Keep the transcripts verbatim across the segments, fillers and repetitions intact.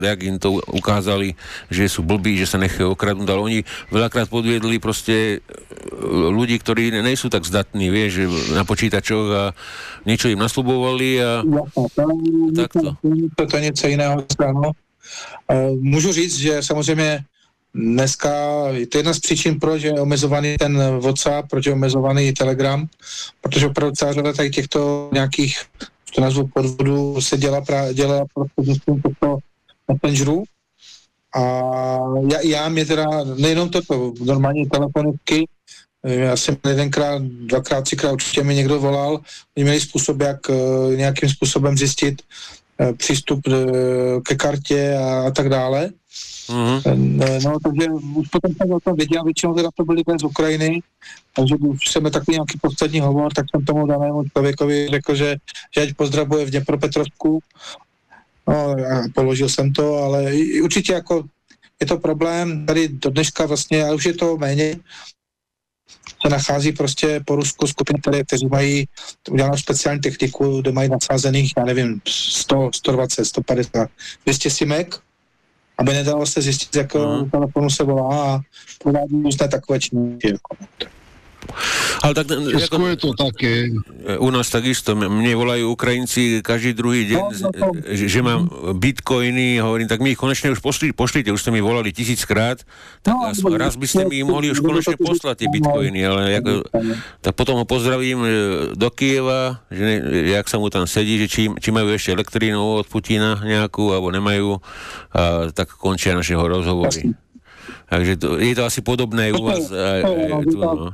jak im to ukázali, že sú blbí, že sa nechajú okradnúť, ale oni veľakrát podviedli proste ľudí, ktorí nie sú tak zdatní, vieš, na počítačoch a niečo im nasľubovali a takto. To je něco jiného. Můžu říct, že samozřejmě dneska to je jedna z příčin, proč je omezovaný ten WhatsApp, proč je omezovaný Telegram, protože opravdu celá řada tady těchto nějakých, to nazvu podvodů, se dělá, dělá prostřednictvím těchto messengerů. A já, já mě teda, nejenom toto, normálně telefoniky, já jsem jedenkrát, dvakrát, třikrát určitě mi někdo volal, oni měli způsob, jak nějakým způsobem zjistit přístup ke kartě a, a tak dále. Mm-hmm. No, takže už potom jsem o tom věděl, většinou teda to byli z Ukrajiny, takže už jsem takový nějaký poslední hovor, tak jsem tomu danému člověkovi řekl, že, že ať pozdravuje v Dněpropetrovsku. No a položil jsem to, ale určitě jako je to problém, tady do dneška vlastně, ale už je to méně, se nachází prostě po Rusku skupiny, které, kteří mají udělanou speciální techniku, kde mají nadsázených, já nevím, sto, sto dvacet, sto padesát, dvě stě simek, aby nedalo se zjistit, z jakého mm. telefonu se volá a provádí různé takové činnosti. Jako. Ale tak, Česku je to také. U nás takisto, mne volajú Ukrajinci každý druhý deň, no, no, že, že mám bitcoiny, hovorím, tak mi ich konečne už pošli, pošlite, už ste mi volali tisíckrát, tak no, raz, raz by ste mi ich mohli už konečne poslať tie bitcoiny, ale ako, tak potom ho pozdravím do Kyjeva, že ne, jak sa mu tam sedí, že či, či majú ešte elektrínu od Putina nejakú, alebo nemajú, a tak končia našeho rozhovory. Takže to, je to asi podobné u vás aj, aj tu, no.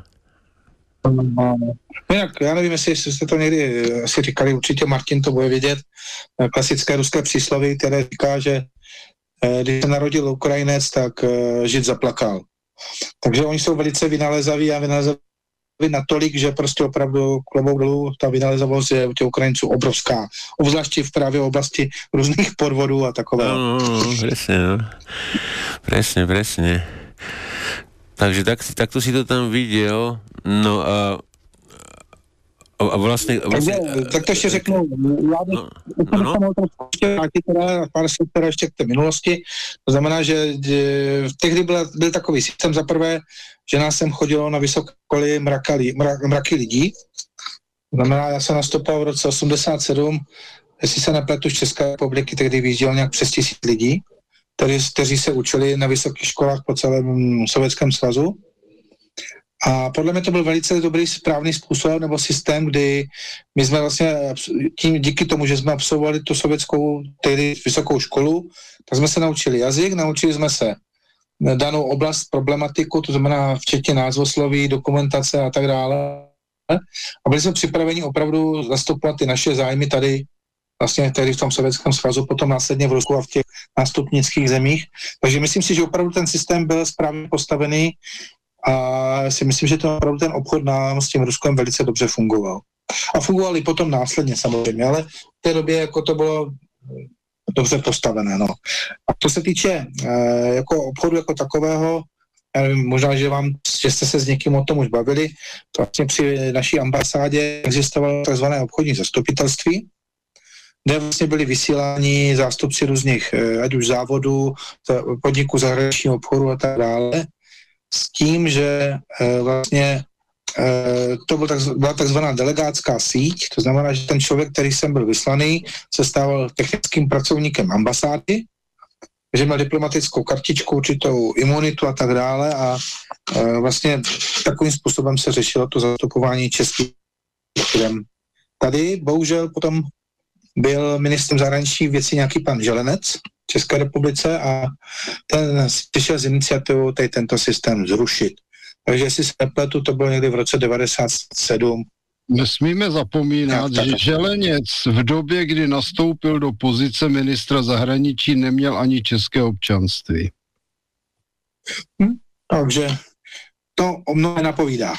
Jinak, já nevím, jestli jste to někdy asi říkali, určitě Martin to bude vědět, klasické ruské přísloví, které říká, že když se narodil Ukrajinec, tak Žid zaplakal. Takže oni jsou velice vynalézaví a vynalézaví natolik, že prostě opravdu klobouk dolů, ta vynalezavost je u těch Ukrajinců obrovská. Obzvláště v právě oblasti různých podvodů a takové. No, no, no, presne, no. Presne, presne. Takže tak, takto si to tam videl. No a, a vlastne... vlastne Takže, tak to ještě řeknu. Já bych no, no. ještě vrátit teda pár slov teda ještě k té minulosti. To znamená, že v tehdy byl, byl takový systém za prvé, že nás sem chodilo na vysoké školy mraky, mraky lidí. To znamená, já jsem nastoupil v roce osmdesát sedm, jestli se nepletu, z České republiky, tehdy vyjíždělo nějak přes tisíc lidí, kteří, kteří se učili na vysokých školách po celém Sovětském svazu. A podle mě to byl velice dobrý, správný způsob nebo systém, kdy my jsme vlastně tím, díky tomu, že jsme absolvovali tu sovětskou tehdy vysokou školu, tak jsme se naučili jazyk, naučili jsme se danou oblast, problematiku, to znamená včetně názvosloví, dokumentace a tak dále. A byli jsme připraveni opravdu zastupovat ty naše zájmy tady vlastně tehdy v tom Sovětském svazu, potom následně v Rusku a v těch nástupnických zemích. Takže myslím si, že opravdu ten systém byl správně postavený a si myslím, že to opravdu ten obchod nám s tím Ruskem velice dobře fungoval. A fungoval i potom následně samozřejmě, ale v té době jako to bylo dobře postavené. No. A to se týče e, jako obchodu jako takového, já nevím, možná, že vám, že jste se s někým o tom už bavili, to vlastně při naší ambasádě existovalo takzvané obchodní zastupitelství, kde vlastně byli vysíláni zástupci různých, ať už závodů, podniků zahraničního obchodu a tak dále, s tím, že e, vlastně e, to byl tak, byla takzvaná delegátská síť, to znamená, že ten člověk, který jsem byl vyslaný, se stával technickým pracovníkem ambasády, že měl diplomatickou kartičku, určitou imunitu a tak dále a e, vlastně takovým způsobem se řešilo to zastupování českých firm. Tady bohužel potom byl ministrem zahraničních věcí nějaký pan Želenec v České republice a ten přišel z iniciativou tady tento systém zrušit. Takže jestli se nepletu, to bylo někdy v roce devadesát sedm. Nesmíme zapomínat, no, že Želenec v době, kdy nastoupil do pozice ministra zahraničí, neměl ani české občanství. Hm, takže to o mnohé napovídá.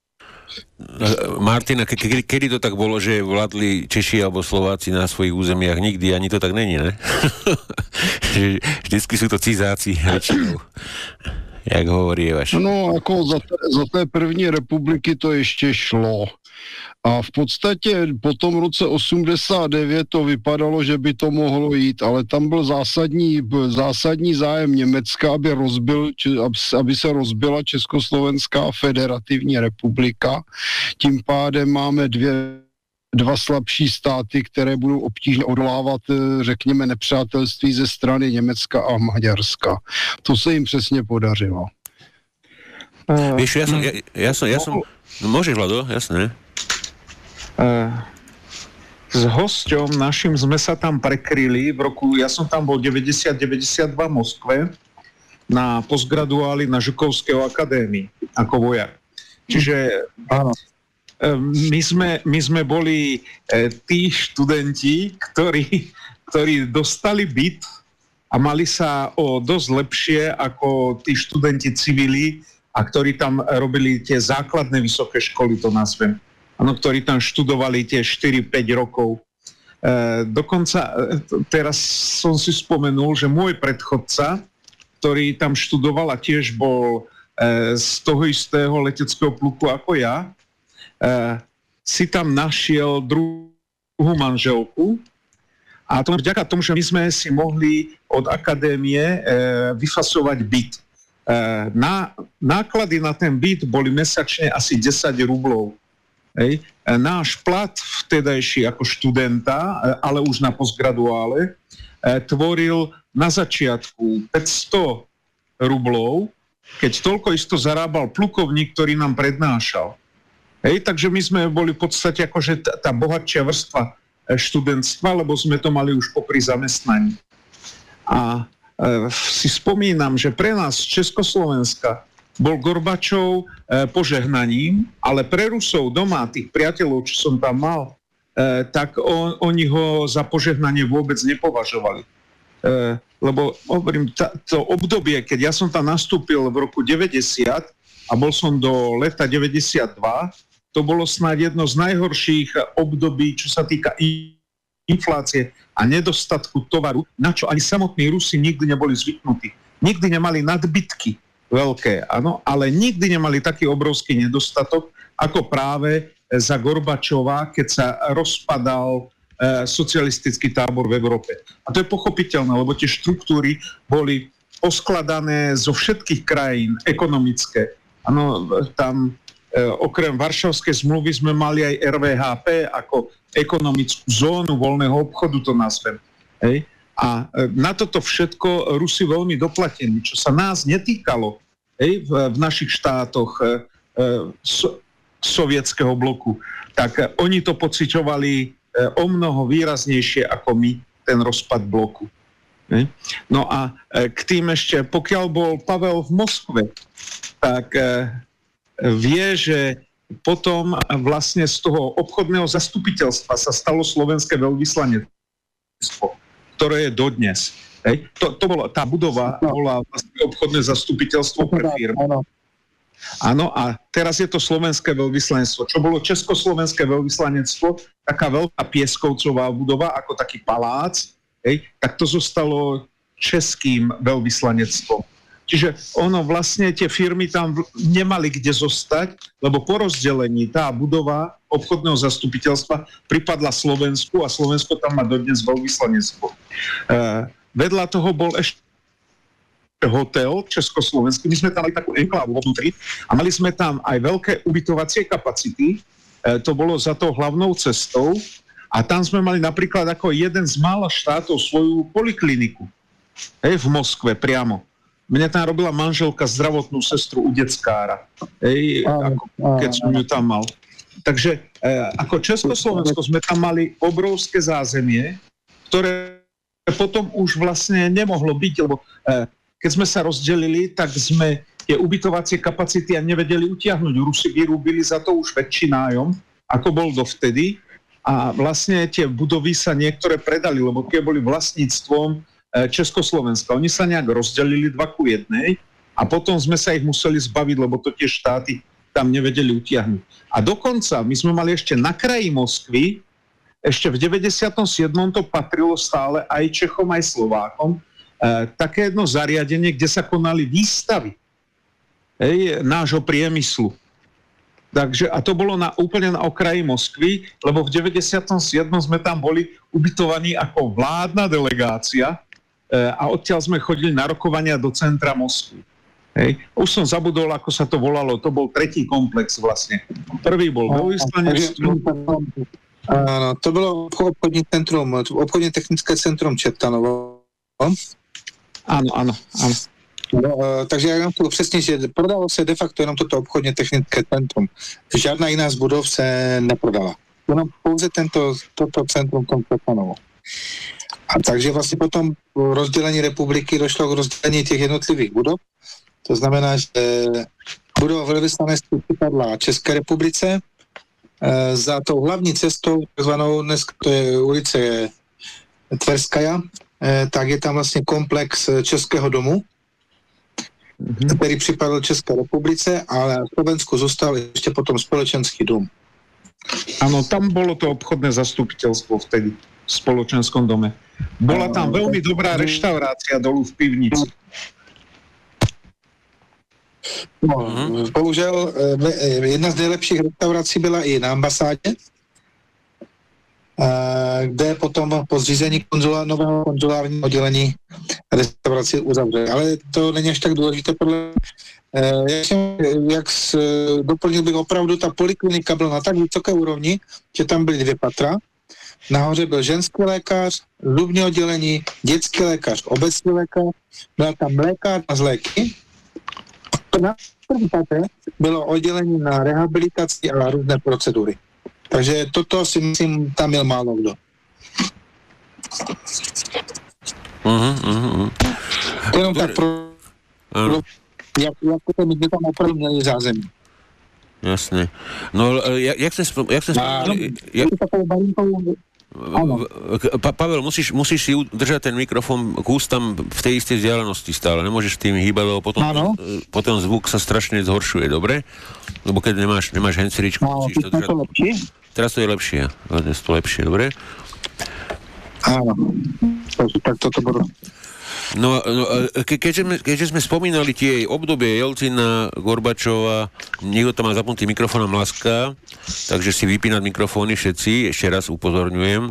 Martina, ke- ke- kedy to tak bolo, že vládli Češi alebo Slováci na svojich územiach? Nikdy, ani to tak není, ne? Vždycky sú to cizáci väčšinou, jak hovorí Evaš. No, ako za, te, za té první republiky to ještě šlo. A v podstatě po tom roce osmdesát devět to vypadalo, že by to mohlo jít, ale tam byl zásadní, zásadní zájem Německa, aby, rozbil, aby se rozbila Československá federativní republika. Tím pádem máme dvě dva slabší státy, které budou obtížně odolávat, řekněme, nepřátelství ze strany Německa a Maďarska. To se jim přesně podařilo. Uh, Víš, ja som, ja, ja som, ja som, no môžeš, Vlado, jasné. Uh, s hosťom našim sme sa tam prekryli v roku, ja som tam bol deväťdesiat deväťdesiatdva v Moskve na postgraduáli na Žukovského akadémii ako vojak. Čiže áno. My sme, my sme boli e, tí študenti, ktorí, ktorí dostali byt a mali sa o dosť lepšie ako tí študenti civili, a ktorí tam robili tie základné vysoké školy, to nazvem. Áno, ktorí tam študovali tie štyri päť rokov. E, dokonca teraz som si spomenul, že môj predchodca, ktorý tam študoval a tiež bol e, z toho istého leteckého pluku ako ja, Uh, si tam našiel druhú manželku a to vďaka tomu, že my sme si mohli od akadémie uh, vyfasovať byt. Uh, na, náklady na ten byt boli mesačne asi desať rublov. Hej. Uh, náš plat vtedajší ako študenta, uh, ale už na postgraduále, uh, tvoril na začiatku päťsto rublov, keď toľko isto zarábal plukovník, ktorý nám prednášal. Hej, takže my sme boli v podstate akože tá, tá bohatšia vrstva študentstva, lebo sme to mali už popri zamestnaní. A e, si spomínam, že pre nás z Československa bol Gorbačov e, požehnaním, ale pre Rusov doma, tých priateľov, čo som tam mal, e, tak on, oni ho za požehnanie vôbec nepovažovali. E, lebo hovorím, tá, to obdobie, keď ja som tam nastúpil v roku deväťdesiat a bol som do leta deväťdesiatdva, to bolo snáď jedno z najhorších období, čo sa týka inflácie a nedostatku tovaru, na čo ani samotní Rusi nikdy neboli zvyknutí. Nikdy nemali nadbytky veľké, áno, ale nikdy nemali taký obrovský nedostatok, ako práve za Gorbačova, keď sa rozpadal e, socialistický tábor v Európe. A to je pochopiteľné, lebo tie štruktúry boli poskladané zo všetkých krajín ekonomické. Áno, tam okrem Varšavskej zmluvy sme mali aj er vé há pé ako ekonomickú zónu voľného obchodu, to nazvem. Hej. A na toto všetko Rusi veľmi doplatili, čo sa nás netýkalo, hej, v, v našich štátoch e, so, sovietskeho bloku. Tak oni to pociťovali e, o mnoho výraznejšie ako my, ten rozpad bloku. Hej. No a e, k tým ešte, pokiaľ bol Pavel v Moskve, tak e, vie, že potom vlastne z toho obchodného zastupiteľstva sa stalo slovenské veľvyslanectvo, ktoré je dodnes. Hej. To, to bola, tá budova bola vlastne obchodné zastupiteľstvo pre firmy. Áno, a teraz je to slovenské veľvyslanectvo. Čo bolo československé veľvyslanectvo, taká veľká pieskovcová budova, ako taký palác, hej, tak to zostalo českým veľvyslanectvom. Čiže ono vlastne, tie firmy tam nemali kde zostať, lebo po rozdelení tá budova obchodného zastupiteľstva pripadla Slovensku a Slovensko tam má dodnes veľvyslanectvo. E, vedľa toho bol ešte hotel československý, my sme tam mali takú enklávu vnútri a mali sme tam aj veľké ubytovacie kapacity, e, to bolo za tou hlavnou cestou a tam sme mali napríklad ako jeden z mála štátov svoju polikliniku, hej, v Moskve priamo. Mne tam robila manželka zdravotnú sestru u deckára, ej, ako, keď som ju tam mal. Takže e, ako Československo sme tam mali obrovské zázemie, ktoré potom už vlastne nemohlo byť, lebo e, keď sme sa rozdelili, tak sme tie ubytovacie kapacity nevedeli utiahnuť. Rusi vyrúbili za to už väčší nájom, ako bol dovtedy. A vlastne tie budovy sa niektoré predali, lebo tie boli vlastníctvom Československa. Oni sa nejak rozdelili dva ku jednej a potom sme sa ich museli zbaviť, lebo to tie štáty tam nevedeli utiahnuť. A dokonca my sme mali ešte na kraji Moskvy, ešte v deväťdesiatom siedmom to patrilo stále aj Čechom, aj Slovákom, e, také jedno zariadenie, kde sa konali výstavy, hej, nášho priemyslu. Takže, a to bolo na, úplne na okraji Moskvy, lebo v deväťdesiatom siedmom sme tam boli ubytovaní ako vládna delegácia e, a odtiaľ sme chodili na rokovania do centra Moskvy. Hej. Už som zabudol, ako sa to volalo, to bol tretí komplex vlastne. Prvý bol veľvyslanectvo. Áno, to bolo obchodní centrum, obchodně technické centrum Čertanovo. Áno, áno, áno. No, takže já vám to přesně, že prodalo se de facto jenom toto obchodně technické centrum. Žádná jiná z budov se neprodala. Jenom pouze tento, toto centrum Čertanovo. A takže vlastně potom rozdělení republiky došlo k rozdělení těch jednotlivých budov. To znamená, že budova velvyslanectví připadla České republice. Za tou hlavní cestou, takzvanou dnes to je ulice Tverskaja, tak je tam vlastně komplex Českého domu, mm-hmm. který připadl České republice, ale v Slovensku zůstal ještě potom společenský dům. Áno, tam bolo to obchodné zastupiteľstvo vtedy v spoločenskom dome. Bola tam veľmi dobrá reštaurácia dolu v pivnici. No, mm-hmm. Bohužel jedna z nejlepších restaurací byla i na ambasádě, kde potom po zřízení konzula, nového konzulárního oddělení restauraci uzavřeli. Ale to není až tak důležité. Podle, jak, jsem, jak s, doplnil bych, opravdu ta poliklinika byla na tak vysoké úrovni, že tam byly dvě patra. Nahoře byl ženský lékař, zubní oddělení, dětský lékař, obecný lékař, byla tam lékárna z léky. Na první patře bylo oddělení na rehabilitaci a různé procedury. Takže toto si myslím, tam měl málo kdo. Uh-huh, uh-huh. To jenom tak pro... pro jak, jak to my tam opravdu měli zázemí. Jasne. No, jak, jak sme jak spomínali... Jak... Pa, Pavel, musíš, musíš si udržať ten mikrofón k ústam v tej istej vzdialenosti stále. Nemôžeš tým hýbať, lebo potom, potom zvuk sa strašne zhoršuje, dobre? Lebo keď nemáš, nemáš henceričku, no, musíš to držať. To lepšie? Teraz to je lepšie. Teraz to lepšie, dobre? Áno. Tak toto budú. No, no ke, keďže, sme, keďže sme spomínali tie obdobie Jelcina, Gorbačova, niekto tam má zapnutý mikrofón a mlaská, takže si vypínať mikrofóny všetci, ešte raz upozorňujem.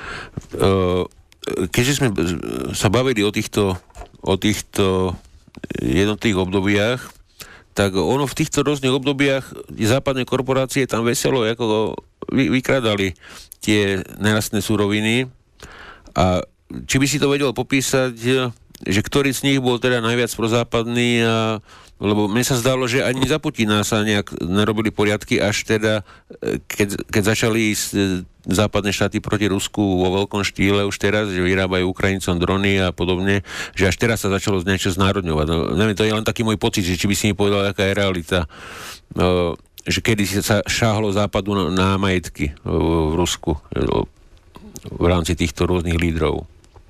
Keďže sme sa bavili o týchto, o týchto jednotlivých obdobiach, tak ono v týchto rôznych obdobiach západné korporácie tam veselo ako vy, vykradali tie nerastné suroviny. A či by si to vedel popísať, že ktorý z nich bol teda najviac prozápadný, a, lebo mne sa zdalo, že ani za Putina sa nejak nerobili poriadky, až teda, keď, keď začali ísť západné štáty proti Rusku vo veľkom štýle už teraz, že vyrábajú Ukrajincom drony a podobne, že až teraz sa začalo niečo znárodňovať. No, neviem, to je len taký môj pocit, že či by si mi povedal, aká je realita, no, že kedy sa šáhlo západu na, na majetky v Rusku v rámci týchto rôznych lídrov.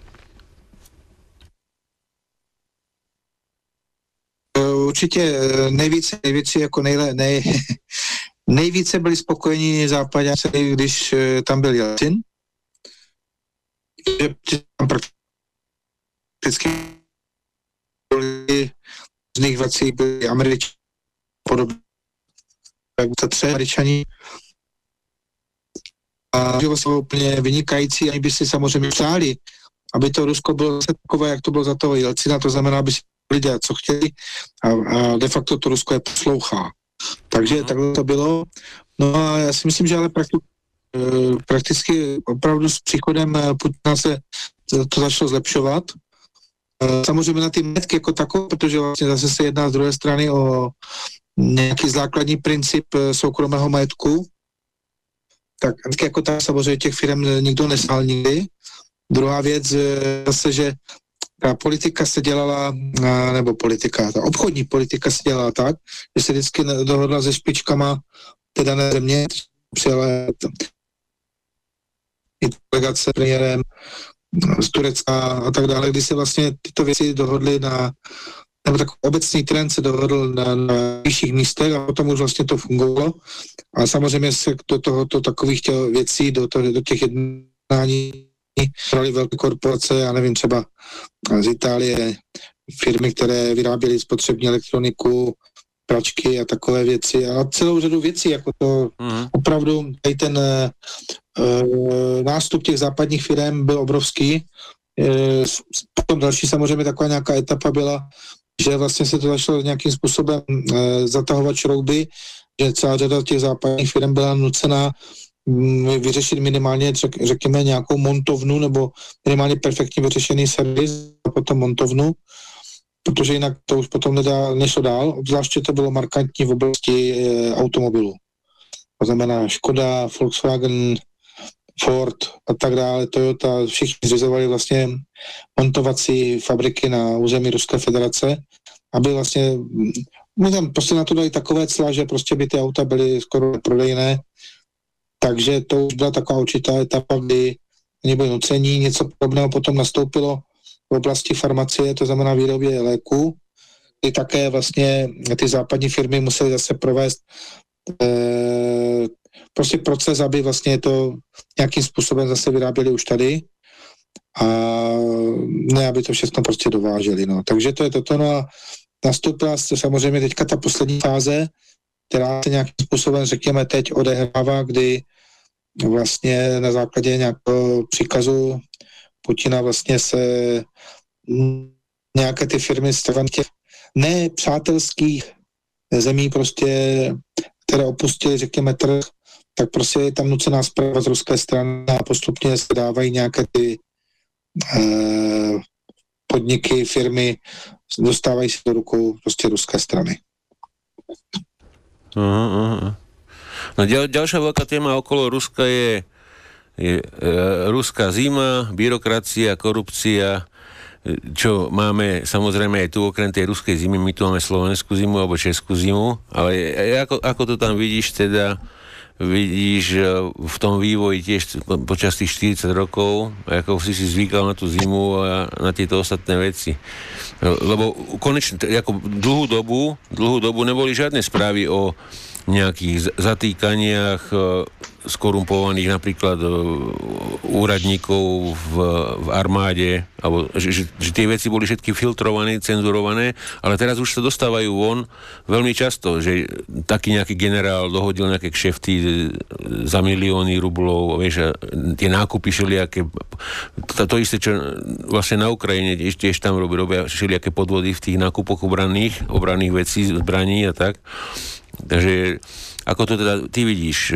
Určitě nejvíce, nejvíce jako nejle, nej, nejvíce byli spokojení západáci, když tam byl Jelcin. Že tam prakticky byli z nich věcí byli Američané, podobně jak to tři Američaní. A že vlastně úplně vynikající, ani by si samozřejmě přáli, aby to Rusko bylo takové, jak to bylo za toho Jelcina, to znamená, aby si lidé, co chtěli, a, a de facto to Rusko je poslouchá. Takže takhle to bylo. No a já si myslím, že ale prakticky, prakticky opravdu s příchodem Putina se to začalo zlepšovat. Samozřejmě na ty majetky jako takové, protože vlastně zase se jedná z druhé strany o nějaký základní princip soukromého majetku. Tak jako tak samozřejmě těch firm nikdo nesál nikdy. Druhá věc zase, že ta politika se dělala, nebo politika, ta obchodní politika se dělala tak, že se vždycky dohodla se špičkama té dané země, přijela i delegace premiérem z Turecka a tak dále, kdy se vlastně tyto věci dohodly na, nebo takový obecný trend se dohodl na, na vyšších místech a potom už vlastně to fungovalo. A samozřejmě se do tohoto takových věcí, do, to, do těch jednání brali velké korporace, já nevím, třeba z Itálie, firmy, které vyráběly spotřební elektroniku, pračky a takové věci a celou řadu věcí, jako to mm. opravdu tady ten uh, nástup těch západních firm byl obrovský. Uh, potom další samozřejmě taková nějaká etapa byla, že vlastně se to začalo nějakým způsobem uh, zatahovat šrouby, že celá řada těch západních firm byla nucená um, vyřešit minimálně, řek, řekněme, nějakou montovnu nebo minimálně perfektně vyřešený servis a potom montovnu, protože jinak to už potom nedá, nešlo dál, obzvláště to bylo markantní v oblasti e, automobilů. To znamená Škoda, Volkswagen, Ford a tak dále, Toyota, všichni zřizovali vlastně montovací fabriky na území Ruské federace, aby vlastně, no tam prostě na to dali takové cla, že prostě by ty auta byly skoro neprodejné, takže to už byla taková určitá etapa, kdy oni byli nucení, něco podobného potom nastoupilo v oblasti farmacie, to znamená výrobě léků, kdy také vlastně ty západní firmy musely zase provést e, prostě proces, aby vlastně to nějakým způsobem zase vyráběli už tady a ne, aby to všechno prostě dováželi. No. Takže to je toto. No a nastoupila samozřejmě teďka ta poslední fáze, která se nějakým způsobem, řekněme, teď odehrává, kdy vlastně na základě nějakého příkazu Putina vlastně se nějaké ty firmy z těch nepřátelských zemí prostě, které opustili, řekněme, trh, tak prostě je tam nucená zpráva z ruské strany a postupně se dávají nějaké ty eh, podniky, firmy, dostávají se do rukou prostě ruské strany. Aha, aha. No ďal, ďalšia veľká téma okolo Ruska je, je e, ruská zima, byrokracia, korupcia, čo máme samozrejme aj tu okrem tej ruskej zimy, my tu máme slovenskú zimu alebo českú zimu, ale ako, ako to tam vidíš teda, vidíš v tom vývoji tiež počas tých štyridsať rokov, ako si si zvykal na tú zimu a na tieto ostatné veci. Lebo konečne, ako dlhú dobu, dlhú dobu neboli žiadne správy o nejakých zatýkaniach skorumpovaných napríklad úradníkov v, v armáde, alebo že, že, že tie veci boli všetky filtrované, cenzurované, ale teraz už sa dostávajú von veľmi často, že taký nejaký generál dohodil nejaké kšefty za milióny rublov, vieš, tie nákupy všelijaké, to, to isté, čo vlastne na Ukrajine tiež, tiež tam robia, robia všelijaké podvody v tých nákupoch obranných, obranných vecí, zbraní a tak. Takže ako to teda ty vidíš?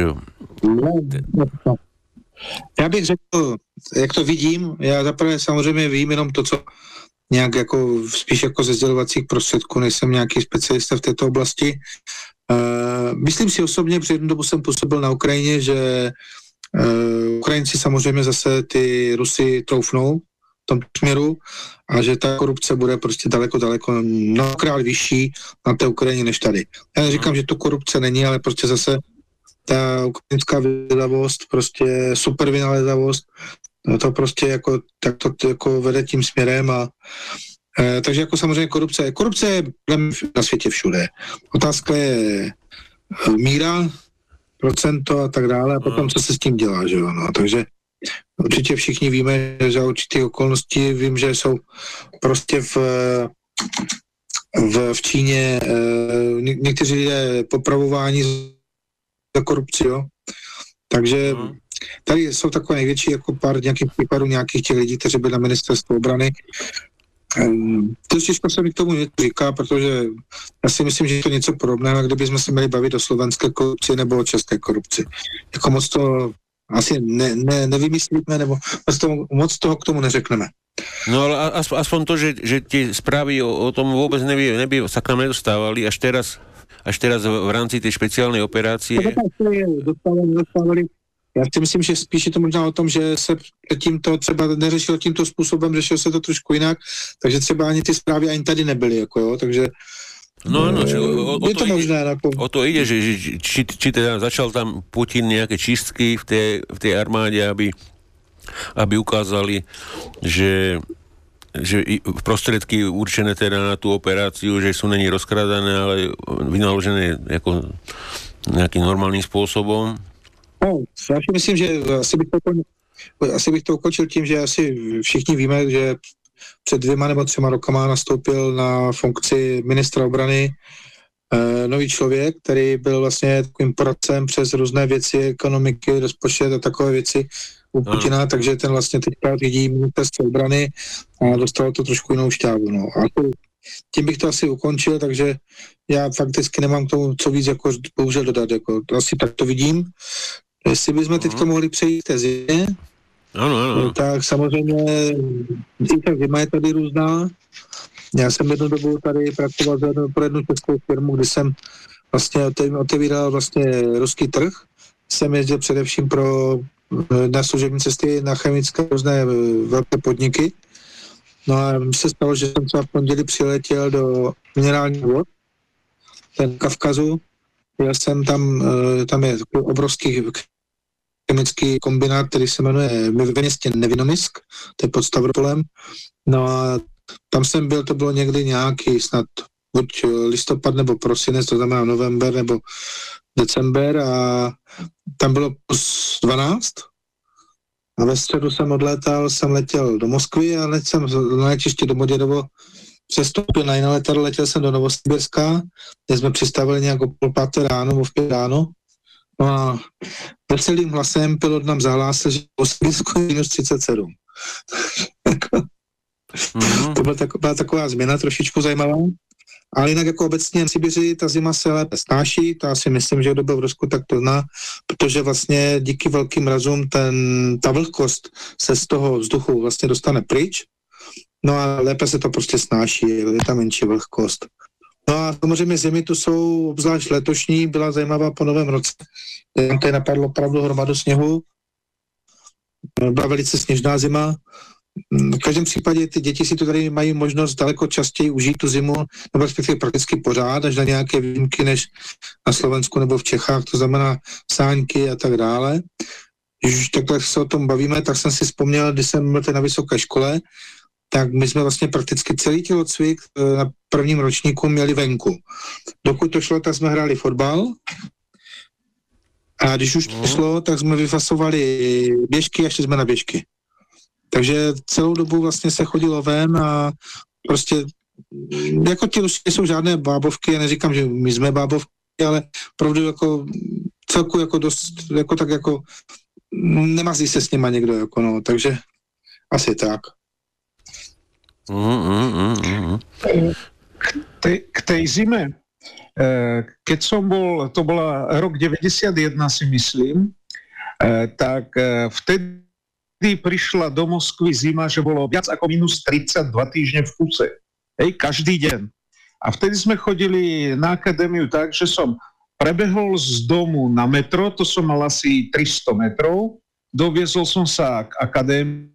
Já bych řekl, jak to vidím, já zaprvé samozřejmě vím jenom to, co nějak jako spíš jako ze sdělovacích prostředků, nejsem nějaký specialista v této oblasti. Uh, myslím si osobně, protože jednu dobu jsem působil na Ukrajině, že uh, Ukrajinci samozřejmě zase ty Rusy troufnou v tom směru a že ta korupce bude prostě daleko, daleko mnohokrát vyšší na té Ukrajině než tady. Já neříkám, že to korupce není, ale prostě zase ta ukrajinská vynalezavost, prostě super vynalezavost, no to prostě jako, tak to, to jako vede tím směrem a e, takže jako samozřejmě korupce, korupce je na světě všude. Otázka je míra, procento a tak dále a potom, co se s tím dělá, že jo, no, takže určitě všichni víme, že za určitých okolností vím, že jsou prostě v, v, v Číně e, ně, někteří lidé popravováni za korupci, jo. Takže tady jsou takové největší jako pár nějakých případů nějakých těch lidí, kteří byli na ministerstvu obrany. To těžko se mi k tomu něco říká, protože já si myslím, že je to něco podobného, kdybychom se měli bavit o slovenské korupci nebo o české korupci. Jako moc to asi ne, ne, nevymyslíme, nebo moc toho, moc toho k tomu neřekneme. No ale aspoň, aspoň to, že, že tie správy o, o tom vôbec nevie, nevie, sa k nám nedostávali až teraz, až teraz v rámci tej špeciálnej operácie. Dostávali, dostávali. Já si myslím, že spíš je to možná o tom, že se tímto třeba neřešilo tímto způsobem, řešilo se to trošku jinak, takže třeba ani ty zprávy ani tady nebyly, jako jo, takže no áno, o, o, je to, to možné. Ide, ako... o to ide, že, že či, či teda začal tam Putin nejaké čistky v tej, v tej armáde, aby, aby ukázali, že, že prostriedky určené teda na tú operáciu, že sú není rozkradané, ale vynaložené ako nejakým normálnym spôsobom. No, já si myslím, že asi bych, to, asi bych to ukončil tím, že asi všichni víme, že před dvěma nebo třema rokama nastoupil na funkci ministra obrany uh, nový člověk, který byl vlastně takovým poradcem přes různé věci, ekonomiky, rozpočet a takové věci u Putina, no. Takže ten vlastně teďka řídí ministerstvo obrany a dostalo to trošku jinou šťávu. No. A to, tím bych to asi ukončil, takže já fakticky nemám k tomu co víc jako bohužel dodat. Jako, asi tak to vidím. Jestli bychom teďka mohli přejít k té zimě, ano, ano. tak samozřejmě i ta zima je tady různá. Já jsem jednu dobu tady pracoval pro jednu českou firmu, kdy jsem vlastně otevíral vlastně ruský trh. Jsem jezdil především pro na služební cesty na chemické různé velké podniky. No a mi se stalo, že jsem třeba v pondělí přiletěl do minerálních vod, ten Kavkazu. Já jsem tam, tam je obrovský chemický kombinát, který se jmenuje ve městě Nevinomisk, to je pod Stavropolem. No a tam jsem byl, to bylo někdy nějaký snad buď listopad nebo prosinec, to znamená november nebo december a tam bylo plus dvanáct a ve středu jsem odlétal, jsem letěl do Moskvy a letěl jsem na letiště do Modědovo, přestoupil na jiné letadlo, letěl jsem do Novosibirska, kde jsme přistavili nějak o půl páté ráno, o v pět ráno. No a veselým hlasem pilot nám zahlásil, že v Novosibirsku je minus třicet sedm. Mm-hmm. To byla taková, taková změna, trošičku zajímavá. Ale jinak jako obecně v Sibiři ta zima se lépe snáší, to já si myslím, že kdo byl v Rusku, tak to zná, protože vlastně díky velkým mrazům ten, ta vlhkost se z toho vzduchu vlastně dostane pryč, no a lépe se to prostě snáší, je tam menší vlhkost. No a samozřejmě zimy tu jsou, obzvlášť letošní, byla zajímavá po novém roce, tam tady napadlo opravdu hromadu sněhu, byla velice sněžná zima. V každém případě ty děti si to tady mají možnost daleko častěji užít tu zimu, nebo respektive prakticky pořád, až na nějaké výjimky než na Slovensku nebo v Čechách, to znamená sáňky a tak dále. Když už takhle se o tom bavíme, tak jsem si vzpomněl, když jsem byl na vysoké škole, tak my jsme vlastně prakticky celý tělocvik na prvním ročníku měli venku. Dokud to šlo, tak jsme hráli fotbal a když už to šlo, tak jsme vyfasovali běžky a šli jsme na běžky. Takže celou dobu vlastně se chodilo ven a prostě jako ti Rusy jsou žádné bábovky, já neříkám, že my jsme bábovky, ale opravdu jako celku jako dost, jako tak jako nemazí se s nima někdo, jako no, takže asi tak. Mm, mm, mm, mm. K, tej, k tej zime, keď som bol, to bola rok deväťdesiatjeden si myslím, tak vtedy prišla do Moskvy zima, že bolo viac ako minus tridsať dva týždne v kuse. Hej, každý deň. A vtedy sme chodili na akadémiu tak, že som prebehol z domu na metro, to som mal asi tristo metrov, doviezol som sa k akadémii,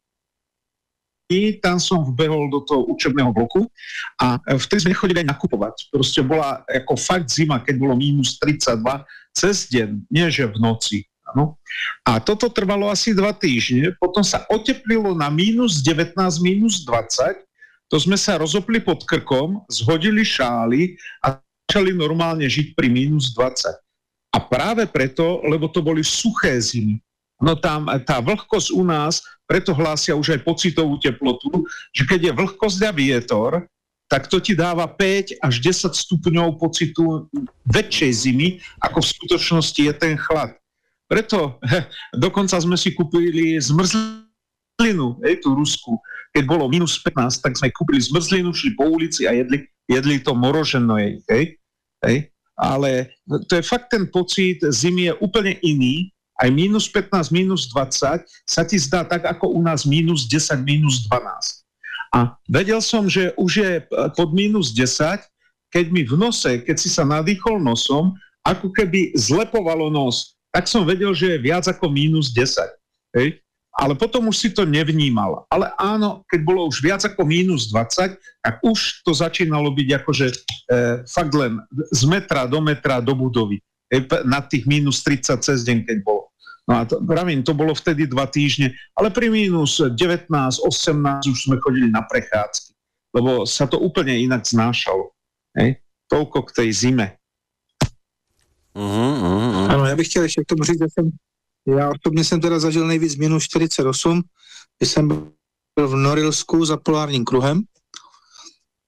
tam som vbehol do toho učebného bloku a vtedy sme chodili aj nakupovať. Proste bola ako fakt zima, keď bolo minus tridsaťdva cez deň, nie že v noci. Ano. A toto trvalo asi dva týždne, potom sa oteplilo na mínus devätnásť, mínus dvadsať, to sme sa rozopli pod krkom, zhodili šály a začali normálne žiť pri mínus dvadsať. A práve preto, lebo to boli suché zimy. No tam tá vlhkosť u nás, preto hlásia už aj pocitovú teplotu, že keď je vlhkosť a vietor, tak to ti dáva päť až desať stupňov pocitu väčšej zimy, ako v skutočnosti je ten chlad. Preto he, dokonca sme si kúpili zmrzlinu, hej, tú Rusku. Keď bolo minus pätnásť, tak sme kúpili zmrzlinu, šli po ulici a jedli, jedli to moroženo. Hej, hej. Ale to je fakt, ten pocit zimy je úplne iný. Aj minus pätnásť, minus dvadsať sa ti zdá tak, ako u nás minus desať, minus dvanásť. A vedel som, že už je pod minus desať, keď mi v nose, keď si sa nadýchol nosom, ako keby zlepovalo nos, tak som vedel, že je viac ako mínus desať. Hej? Ale potom už si to nevnímal. Ale áno, keď bolo už viac ako mínus dvadsať, tak už to začínalo byť akože e, fakt len z metra do metra do budovy. Hej? Na tých mínus tridsať cez deň, keď bolo. No a to, pravím, to bolo vtedy dva týždne, ale pri mínus devätnásť, osemnásť už sme chodili na prechádzky, lebo sa to úplne inak znášalo. Hej? Toľko k tej zime. Uh-huh, uh-huh. Ano, já bych chtěl ještě k tomu říct, že jsem, já osobně jsem teda zažil nejvíc minus čtyřicet osm, když jsem byl v Norilsku za polárním kruhem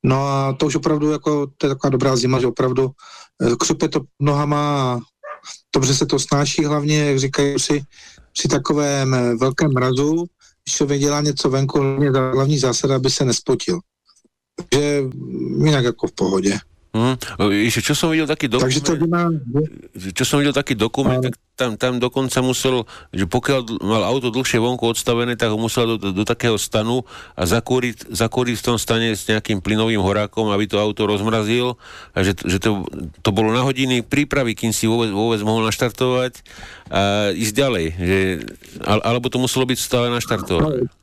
No a to už opravdu jako, to je taková dobrá zima, že opravdu křupe to nohama a dobře se to snáší hlavně, jak říkají si, při takovém velkém mrazu, když člověk dělá něco venku, hlavně hlavní zásada, aby se nespotil. Takže jinak jako v pohodě. Hmm. Ešte, čo som videl taký dokument, Takže to má... čo som videl taký dokument, tak tam, tam dokonca musel, že pokiaľ mal auto dlhšie vonku odstavené, tak ho musel do, do, do takého stanu a zakúriť, zakúriť v tom stane s nejakým plynovým horákom, aby to auto rozmrazil a že, že to, to bolo na hodiny prípravy, kým si vôbec, vôbec mohol naštartovať a ísť ďalej. Že, alebo to muselo byť stále naštartované.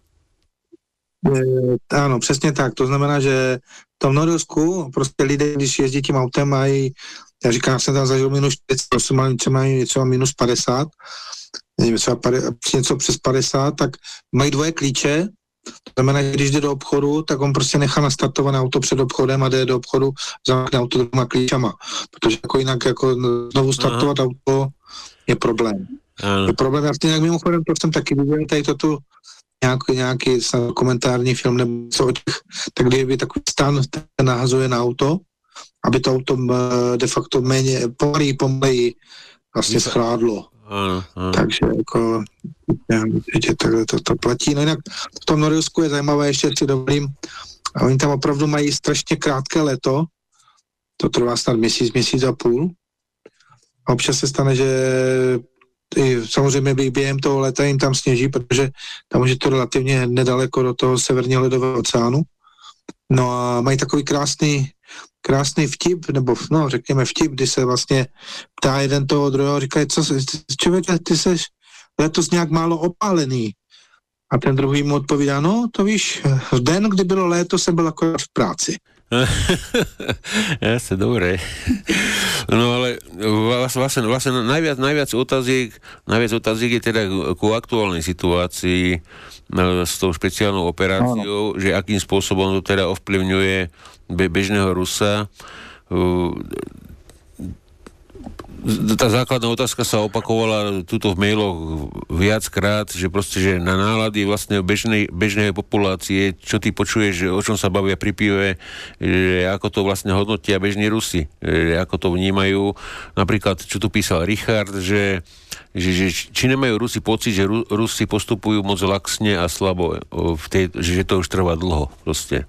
Ano, přesně tak. To znamená, že v tom Norilsku prostě lidé, když jezdí tím autem, mají, já říkám, já jsem tam zažil minus čtyřicet, ale třeba mají třeba minus padesát, třeba něco přes padesát, tak mají dvoje klíče. To znamená, že když jde do obchodu, tak on prostě nechá nastartované auto před obchodem a jde do obchodu, zamkne auto dvěma klíčama. Protože jako jinak jako znovu startovat Aha. auto je problém. Aha. Je problém, já stejně mimochodem, to jsem taky viděl, tady to tu nějaký, nějaký komentární film nebo co o těch, tak kdyby takový stan nahazuje na auto, aby to auto de facto méně, pomalý, pomalej vlastně schládlo. Ano, ano. Takže jako určitě to, to, to platí. No jinak v tom Norilsku je zajímavé, ještě si dovolím, a oni tam opravdu mají strašně krátké léto, to trvá snad měsíc, měsíc a půl. A občas se stane, že i samozřejmě během toho léta jim tam sněží, protože tam už je to relativně nedaleko do toho severního ledového oceánu. No a mají takový krásný, krásný vtip, nebo no, řekněme vtip, kdy se vlastně ptá jeden toho druhého, říkají, co člověče, ty seš letos nějak málo opálený. A ten druhý mu odpovídá, no to víš, v den, kdy bylo léto, jsem byl akorát v práci. Jasne, dobre. No ale vlastne, vlastne najviac, najviac otáziek, najviac otáziek je teda ku aktuálnej situácii s tou špeciálnou operáciou, no. Že akým spôsobom to teda ovplyvňuje bežného Rusa. Tá základná otázka sa opakovala tuto v mailoch viackrát, že proste, že na nálady vlastne bežnej, bežnej populácie, čo ty počuješ, o čom sa bavia pri pive, že ako to vlastne hodnotia bežní Rusi, že ako to vnímajú. Napríklad, čo tu písal Richard, že, že, že či nemajú Rusi pocit, že Ru, Rusi postupujú moc laxne a slabo, v tej, že to už trvá dlho proste.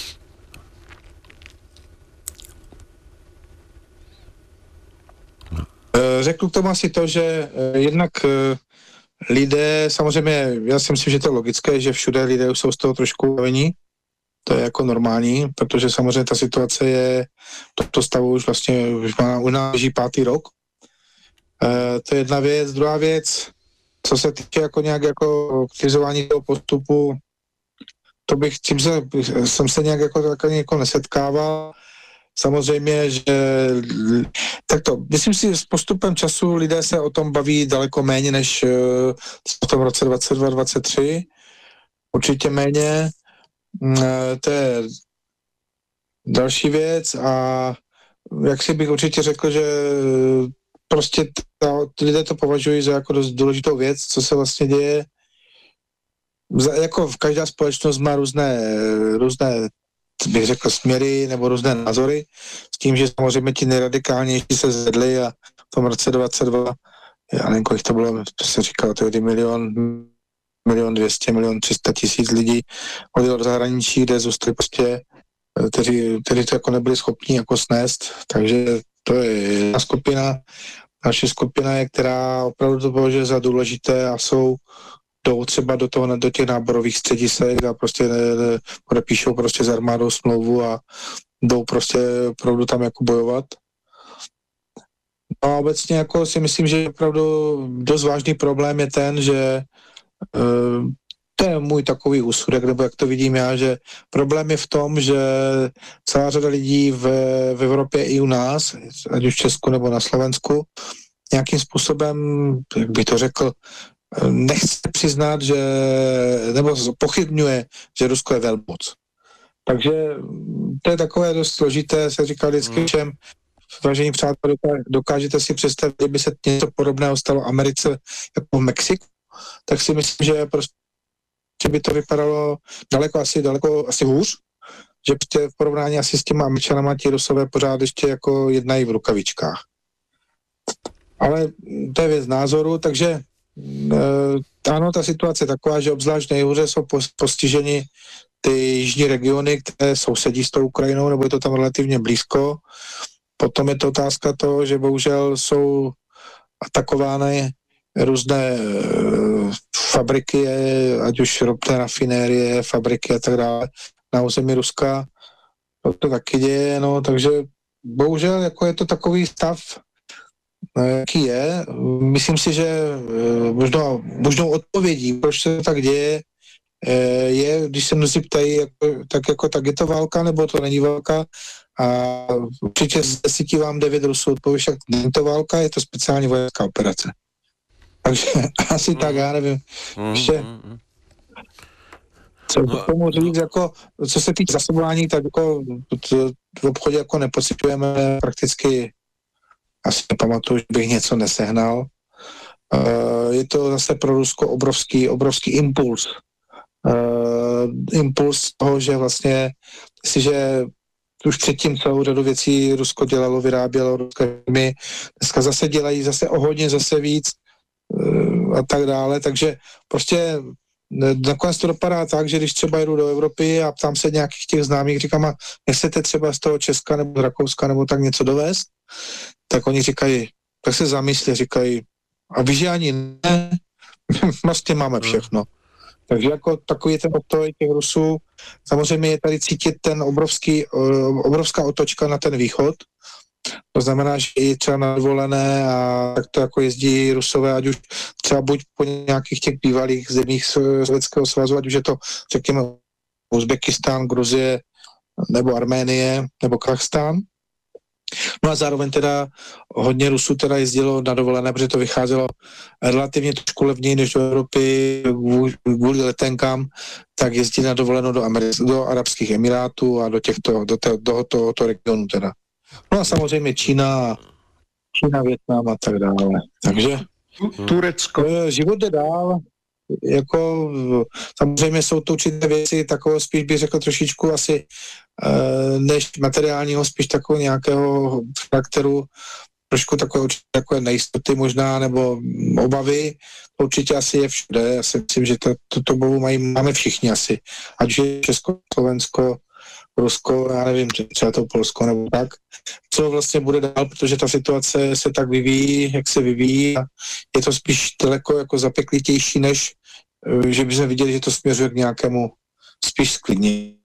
Řeknu k tomu asi to, že jednak lidé, samozřejmě, já si myslím, že to je logické, že všude lidé už jsou z toho trošku unavení, to je jako normální, protože samozřejmě ta situace je, toto stavu už vlastně, už má u nás leží pátý rok. E, to je jedna věc. Druhá věc, co se týče jako nějak jako kritizování toho postupu, to bych, tím se, jsem se nějak jako, jako, jako nesetkával. Samozřejmě, že takto, myslím si, s postupem času lidé se o tom baví daleko méně než v tom roce dvacet dva dvacet tři. Určitě méně. To je další věc a jak si bych určitě řekl, že prostě ta, lidé to považují za jako dost důležitou věc, co se vlastně děje. Jako každá společnost má různé, různé bych řekl směry nebo různé názory, s tím, že samozřejmě ti nejradikálnější se zvedli a v tom roce dvacet dva, já nevím, kolik to bylo, to se říkalo, to je milion, milion dvěstě, milion tři sta tisíc lidí odjelo do zahraničí, kde zůstali prostě, kteří, kteří to jako nebyli schopni jako snést, takže to je jedna skupina. Naše skupina je, která opravdu to považuje za důležité a jsou jdou třeba do, toho, do těch náborových středisek a prostě podepíšou prostě s armádou smlouvu a jdou prostě opravdu tam jako bojovat. No a obecně jako si myslím, že opravdu dost vážný problém je ten, že uh, to je můj takový úsudek, nebo jak to vidím já, že problém je v tom, že celá řada lidí v, v Evropě i u nás, ať už v Česku nebo na Slovensku, nějakým způsobem, jak bych to řekl, nechce přiznat, že, nebo pochybňuje, že Rusko je velmoc. Takže to je takové dost složité, se říká vždycky hmm. všem, vážení přátelé, dokážete si představit, kdyby se něco podobného stalo Americe jako v Mexiku, tak si myslím, že prostě by to vypadalo daleko asi, daleko asi hůř, že v porovnání asi s těma Američanama ti Rusové pořád ještě jako jednají v rukavičkách. Ale to je věc názoru, takže e, ano, ta situace je taková, že obzvlášť nejhůře jsou postiženi ty jižní regiony, které sousedí s tou Ukrajinou, nebo je to tam relativně blízko. Potom je to otázka toho, že bohužel jsou atakovány různé e, fabriky, ať už ropné rafinérie, fabriky a tak dále na území Ruska. To, to taky děje, no, takže bohužel jako je to takový stav, jaký je. Myslím si, že možná, možnou odpovědí, proč se to tak děje, je, když se mnozí ptají, jako, tak jako tak je to válka, nebo to není válka. A určitě z desíti vám devět Rusů odpoví, však není to válka, je to speciální vojenská operace. Takže asi mm. tak, já nevím. Mm. Ještě co k tomu říct, jako, co se týče zasobování, tak jako v obchodě jako nepocitujeme prakticky, asi nepamatuju, že bych něco nesehnal. Uh, je to zase pro Rusko obrovský, obrovský impuls. Uh, impuls toho, že vlastně, jestliže už předtím celou řadu věcí Rusko dělalo, vyrábělo ruské firmy, dneska zase dělají zase o hodně, zase víc uh, a tak dále, takže prostě nakonec to dopadá tak, že když třeba jdu do Evropy a ptám se nějakých těch známých, říkám, a nechcete třeba z toho Česka nebo z Rakouska nebo tak něco dovést, tak oni říkají, tak se zamyslí, říkají, a víš, že ani ne, vlastně máme všechno. Takže jako takový ten postoj těch Rusů, samozřejmě je tady cítit ten obrovský, obrovská otočka na ten východ, to znamená, že i třeba na dovolené a tak to jako jezdí Rusové, ať už třeba buď po nějakých těch bývalých zemích Sovětského svazu, ať už je to, řekněme, Uzbekistán, Gruzie, nebo Arménie, nebo Kazachstán. No a zároveň teda hodně Rusů teda jezdilo na dovolené, protože to vycházelo relativně trošku levněji než do Evropy kvůli letenkám, tak jezdí na dovolenou do, Ameri- do Arabských Emirátů a do těchto, do, toho, do tohoto regionu teda. No a samozřejmě Čína, Čína, Vietnam a tak dále. Takže Turecko. Život jde dál. Jako, samozřejmě jsou to určité věci takového, spíš bych řekl trošičku asi než materiálního, spíš takového nějakého charakteru, trošku takové, takové nejistoty možná, nebo obavy. To určitě asi je všude. Já si myslím, že to, to, to mají, máme všichni asi. Ať je Česko, Slovensko, Rusko, já nevím, třeba to Polsko nebo tak. Co vlastně bude dál, protože ta situace se tak vyvíjí, jak se vyvíjí a je to spíš daleko jako zapeklitější, než že bychom viděli, že to směřuje k nějakému spíš sklidnění.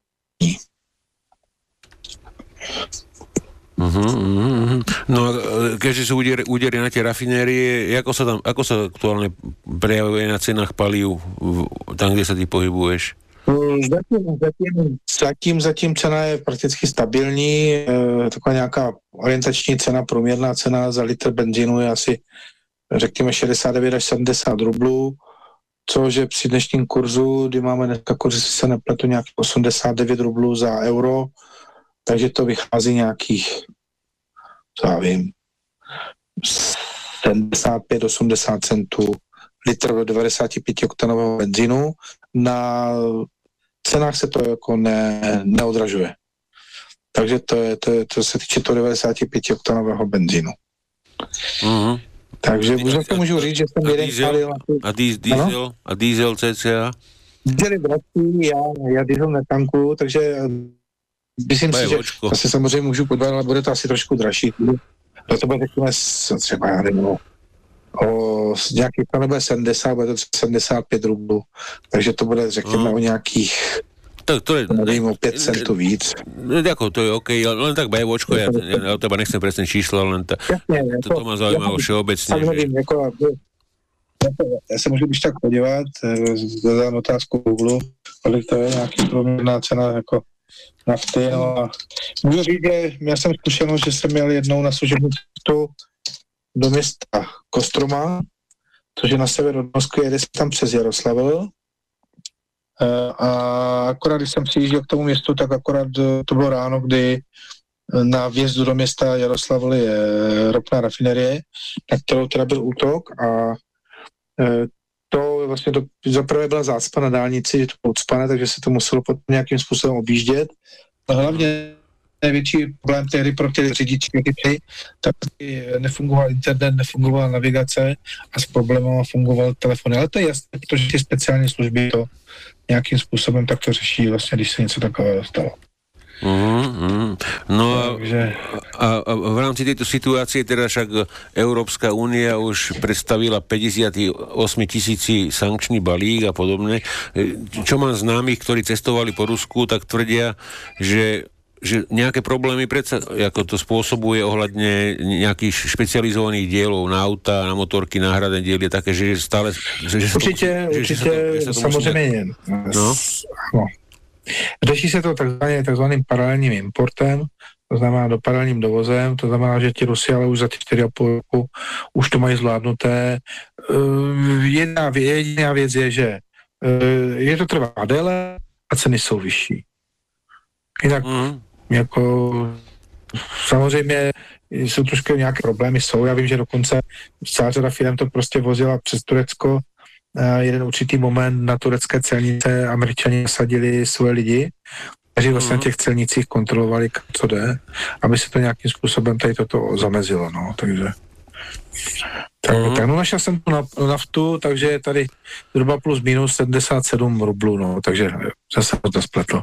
Uh-huh, uh-huh. No a keďže sú údery, údery na tie rafinérie, ako sa tam, ako sa aktuálne prejavuje na cenách palív tam, kde sa ty pohybuješ? Zatím, zatím, zatím, zatím cena je prakticky stabilní, e, taková nějaká orientační cena, průměrná cena za litr benzínu je asi, řekněme, šedesát devět až sedmdesát rublů, což je při dnešním kurzu, kdy máme dneska kurz, jestli se nepletu, nějakých osmdesát devět rublů za euro, takže to vychází nějakých, co já vím, sedmdesát pět osmdesát centů litr devadesát pět oktanového benzínu. Na cenách se to jako ne, neodražuje. Takže to je, to je, to se týče toho devadesát pět oktanového benzínu. Uh-huh. Takže už to můžu říct, že jsem jeden palil. A diesel? A diesel cca? Diesel je dražší, já, já diesel netankuju, takže myslím si, že asi samozřejmě můžu podívat, ale bude to asi trošku dražší. To bude řekněme třeba, já nevím, o nějakých, to nebude sedmdesát, bude to sedmdesát pět rublů, takže to bude, řekněme, no. o nějakých, tak to je, nevím, o pět centů víc. Jako to je OK, len tak bejovočko, ja, ja o teba nechcem presne čísla, len ta, Jasně, to, to má zaujímavé všeobecne. Tak nevím, jako, já se můžu když tak podívat, zadám otázku Google, kolik to je nějaký průměrná cena jako nafty, no a můžu říct, že já jsem zkušenost, že jsem měl jednou na služební cestu do města Kostroma, což je na sever od Moskvy, jede se tam přes Jaroslavl. A akorát, když jsem přijížděl k tomu městu, tak akorát to bylo ráno, kdy na vjezdu do města Jaroslavl je ropná rafinerie, na kterou teda byl útok a to vlastně zaprvé byla zácpa na dálnici, že to bylo ucpané, takže se to muselo potom nějakým způsobem objíždět hlavně největší problém tehdy pro ty řidiči, tak nefungoval internet, nefungovala navigace a s problémem fungoval telefon. Ale to je jasné, protože ty speciální služby to nějakým způsobem takto řeší, vlastně, když se něco takového stalo. Mm-hmm. No a, a, a v rámci tejto situácie teda však Európska únia už predstavila päťdesiatosem tisíci sankčný balík a podobne. Čo mám známych, ktorí cestovali po Rusku, tak tvrdia, že že nejaké problémy predsa, ako to spôsobuje ohľadne nejakých špecializovaných dielov na auta, na motorky, náhradné diely, také, že stále... Že, že určite, to, určite, že to, samozrejme. No. No. Řeší se to takzvaně, takzvaným paralelním importem, to znamená do paralelním dovozem, to znamená, že ti Rusi ale už za ty čtyři a půl roku už to mají zvládnuté. Jedna, jediná věc je, že je to trvá déle a ceny jsou vyšší. Jinak mm. jako samozřejmě jsou trošku nějaké problémy, jsou, já vím, že dokonce celá řada firm to prostě vozila přes Turecko. Jeden určitý moment na turecké celnice Američani nasadili svoje lidi, kteří vlastně na těch celnicích kontrolovali, co jde, aby se to nějakým způsobem tady toto zamezilo, no, takže tak, mm. tak no, našel jsem tu naftu, takže je tady zhruba plus minus sedmdesát sedm rublů, no, takže zase to spletlo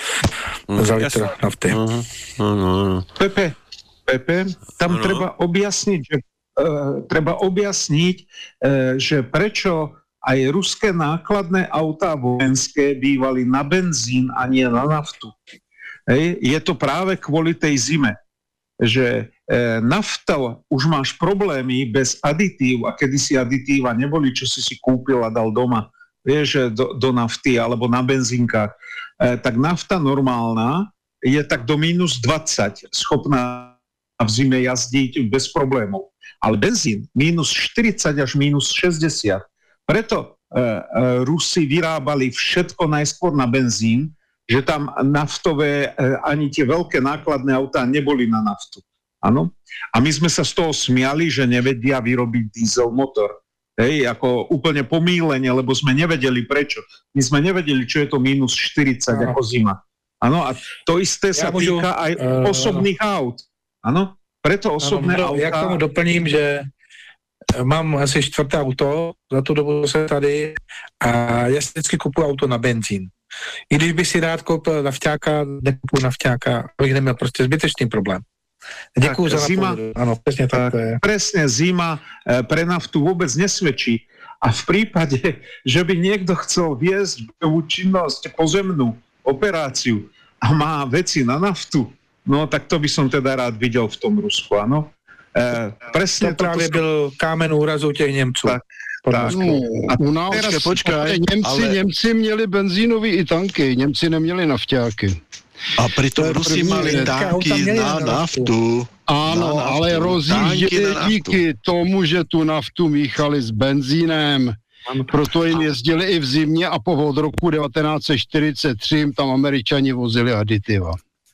mm, za litr nafty. Mm, no, no, no. Pepe, Pepe, tam no. treba objasniť, že uh, treba objasniť, uh, že prečo aj ruské nákladné autá vojenské bývali na benzín a nie na naftu. Hej. Je to práve kvôli tej zime, že e, nafta, už máš problémy bez aditív, a kedysi aditíva neboli, čo si si kúpil a dal doma, vieš, do, do nafty alebo na benzínkach, e, tak nafta normálna je tak do mínus dvadsať schopná v zime jazdiť bez problémov. Ale benzín mínus štyridsať až mínus šesťdesiat. Preto e, e, Rusi vyrábali všetko najskôr na benzín, že tam naftové, e, ani tie veľké nákladné autá neboli na naftu. Áno? A my sme sa z toho smiali, že nevedia vyrobiť diesel motor. Hej, ako úplne pomýlenie, lebo sme nevedeli prečo. My sme nevedeli, čo je to mínus štyridsať no. ako zima. Áno, a to isté sa ja týka môžu, aj uh, osobných aut. Áno, preto osobné ano, autá... Ja k tomu doplním, že mám asi čtvrté auto, za tu dobu se tady a já si vždycky kupuju auto na benzín. I když bych si rád koupil nafťáka, nekupuju nafťáka, abych neměl prostě zbytečný problém. Děkuju za zima, ano, presne tak to je. Presne, zima pre naftu vôbec nesvedčí. A v prípade, že by niekto chcel viesť činnosť pozemnú operáciu a má veci na naftu, no tak to by som teda rád videl v tom Rusku, áno. E, presne to právě to... byl kámen úrazu těch Němců. Tak, tak. No, a u nás, teraz, počkaj, Němci, ale... Němci měli benzínový i tanky, Němci neměli nafťáky. A pritom Rusi mali tanky na naftu. Áno, na naftu. Ale rozjížděli díky tomu, že tu naftu míchali s benzínem. Proto jim jezdili i v zimě a po od roku devätnásť štyridsaťtri tam Američani vozili aditiva.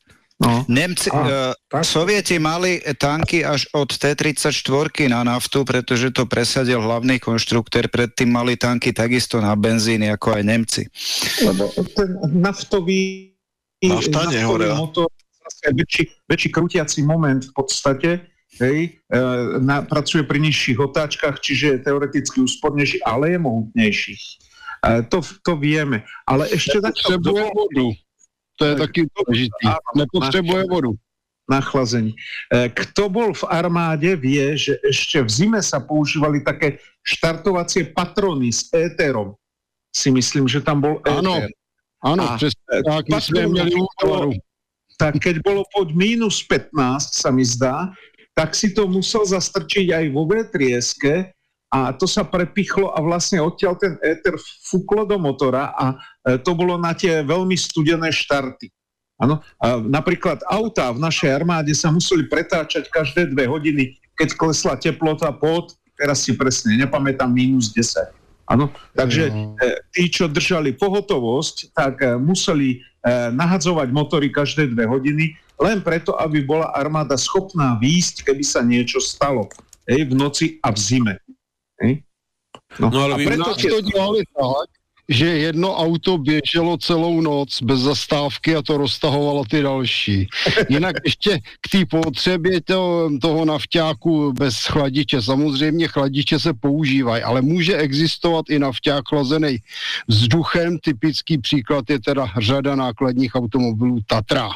No. Nemci, uh, Sovieti mali tanky až od té tridsaťštyri na naftu, pretože to presadil hlavný konštruktér, predtým mali tanky takisto na benzíny, ako aj Nemci. Lebo ten naftový, naftový motor, väčší, väčší krutiaci moment v podstate, hej, e, na, pracuje pri nižších otáčkach, čiže je teoreticky úspornejší, ale je mohutnejší. E, to, to vieme. Ale ešte na čo... vodu. To je taky dôležitý. Nepotrebuje vodu. Na chlazení. Kto bol v armáde, vie, že ešte v zime sa používali také štartovacie patrony s éterom. Si myslím, že tam bol éter. Áno, áno, presne tak, my sme měli útvaru. Tak keď bolo pod mínus pätnásť, sa mi zdá, tak si to musel zastrčiť aj vo vétrieske a to sa prepichlo a vlastne odtiaľ ten éter fúklo do motora a to bolo na tie veľmi studené štarty. Áno, napríklad autá v našej armáde sa museli pretáčať každé dve hodiny, keď klesla teplota pod, teraz si presne nepamätám, mínus desať. Áno, takže no. tí, čo držali pohotovosť, tak museli nahadzovať motory každé dve hodiny, len preto, aby bola armáda schopná výjsť, keby sa niečo stalo. Hej, v noci a v zime. Hej? No, no ale a preto to dělali tak, že jedno auto běželo celou noc bez zastávky a to roztahovalo ty další. Jinak ještě k té potřebě toho, toho nafťáku bez chladiče. Samozřejmě chladiče se používají, ale může existovat i nafťák chlazený vzduchem. Typický příklad je teda řada nákladních automobilů Tatra.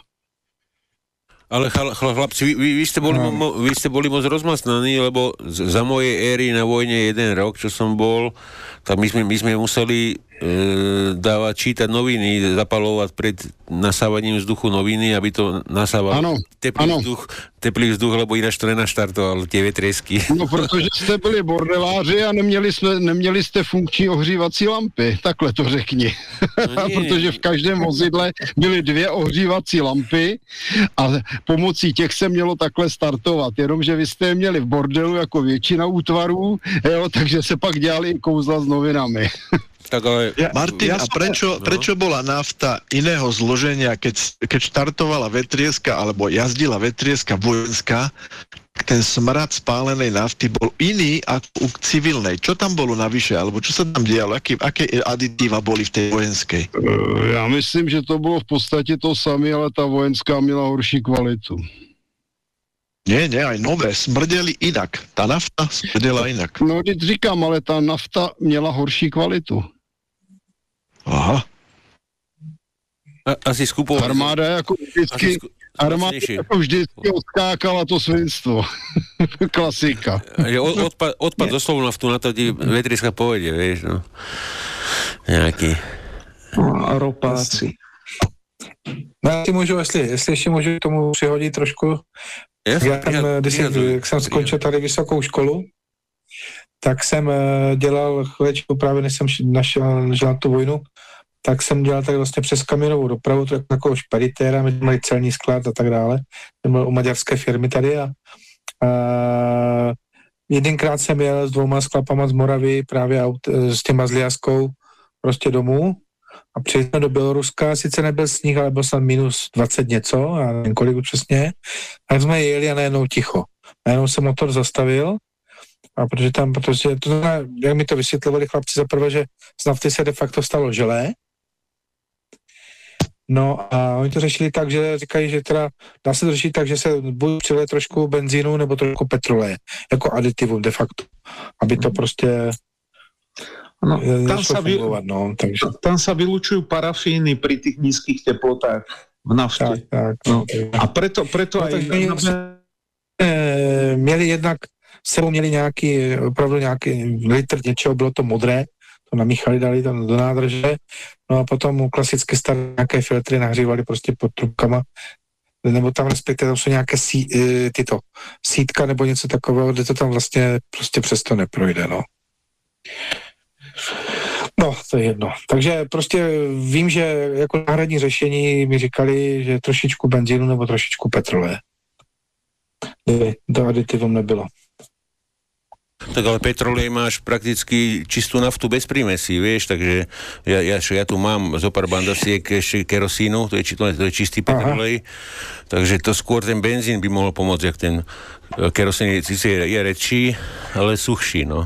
Ale chl- chl- chlapci, vy, vy, vy, ste boli, no. mo, vy ste boli moc rozmasnaní, lebo z, za mojej éry na vojne jeden rok, čo som bol, tak my sme, my sme museli e, dávať, čítať noviny, zapalovať pred nasávaním vzduchu noviny, aby to nasávalo teplý vzduch, teplý vzduch, lebo ináč to nenaštartoval tie vetriesky. No, protože jste byli bordeláři a neměli, jsme, neměli jste funkční ohřívací lampy, takhle to řekni. No, nie, protože v každém vozidle byly dvě ohřívací lampy a pomocí těch se mělo takhle startovat, jenomže vy jste je měli v bordelu jako většina útvarů, jo, takže se pak dělali i kouzla s novinami. Tak ale... Ja, Martin, ja a prečo, no. prečo bola nafta iného zloženia, keď, keď štartovala vetrieska alebo jazdila vetrieska vojenská, ten smrad spálenej nafty bol iný ako u civilnej. Čo tam bolo navyše, alebo čo sa tam dialo? Aké, aké aditíva boli v tej vojenskej? Já myslím, že to bylo v podstatě to samé, ale ta vojenská měla horší kvalitu. Nie, nie, aj nové, smrdeli inak. Ta nafta smrdela inak. No, teď říkám, ale ta nafta měla horší kvalitu. Aha. A, asi skupovali. Armáda jako vždycky, sku... armáda jako vždycky odskákala to svinstvo. Klasika. Od, odpad, odpad doslovno naftu, na to ti vetrieska povedie, vieš, no. Nejaký. A ropáci. No, já si můžu, jestli, jestli ještě můžu k tomu přihodit trošku. Yes, já tam, já, když já, jsem, jak jsem skončil tady vysokou školu, tak jsem uh, dělal chvílečku, právě než jsem našel na tu vojnu, tak jsem dělal tady vlastně přes kamionovou dopravu, to jako špeditéra, my měli celní sklad a tak dále. Jsem byl u maďarské firmy tady a uh, jedenkrát jsem jel s dvouma sklapama z Moravy právě aut, s těma zliaskou prostě domů a přijeli jsme do Běloruska, sice nebyl sníh, ale byl jsem minus dvacet něco, já nevím kolik přesně, a jsme jeli a najednou ticho. Najednou se motor zastavil, a protože tam, protože to znamená, jak mi to vysvětlovali chlapci za prvé, že z nafty se de facto stalo želé. No a oni to řešili tak, že říkají, že teda dá se to řešit tak, že se buď přilije trošku benzínu nebo trošku petroleje, jako aditivum de facto, aby to prostě no, tam, sa vy, fungovat, no, takže. Tam sa vylučujú parafíny pri tých nízkych teplotách v nafte. Tak, tak, no. tak. A preto, preto no, aj... Tak my jsme, e, měli jednak sebou měli nějaký, opravdu nějaký litr něčeho, bylo to modré, to namíchali, dali tam do nádrže, no a potom klasicky staré nějaké filtry nahřívali prostě pod trubkama, nebo tam respektive tam jsou nějaké sí, tyto sítka nebo něco takového, kde to tam vlastně prostě přesto neprojde, no. No, to je jedno. Takže prostě vím, že jako náhradní řešení mi říkali, že trošičku benzínu nebo trošičku petroleje. To aditivum nebylo. Tak ale petrolej máš prakticky čistú naftu bez prímesí, vieš, takže ja, ja, ja tu mám zo pár bandasiek ešte kerosínu, to je, to je čistý petrolej, aha. Takže to skôr ten benzín by mohol pomôcť, jak ten kerosín je, je, je rečší, ale suchší, no.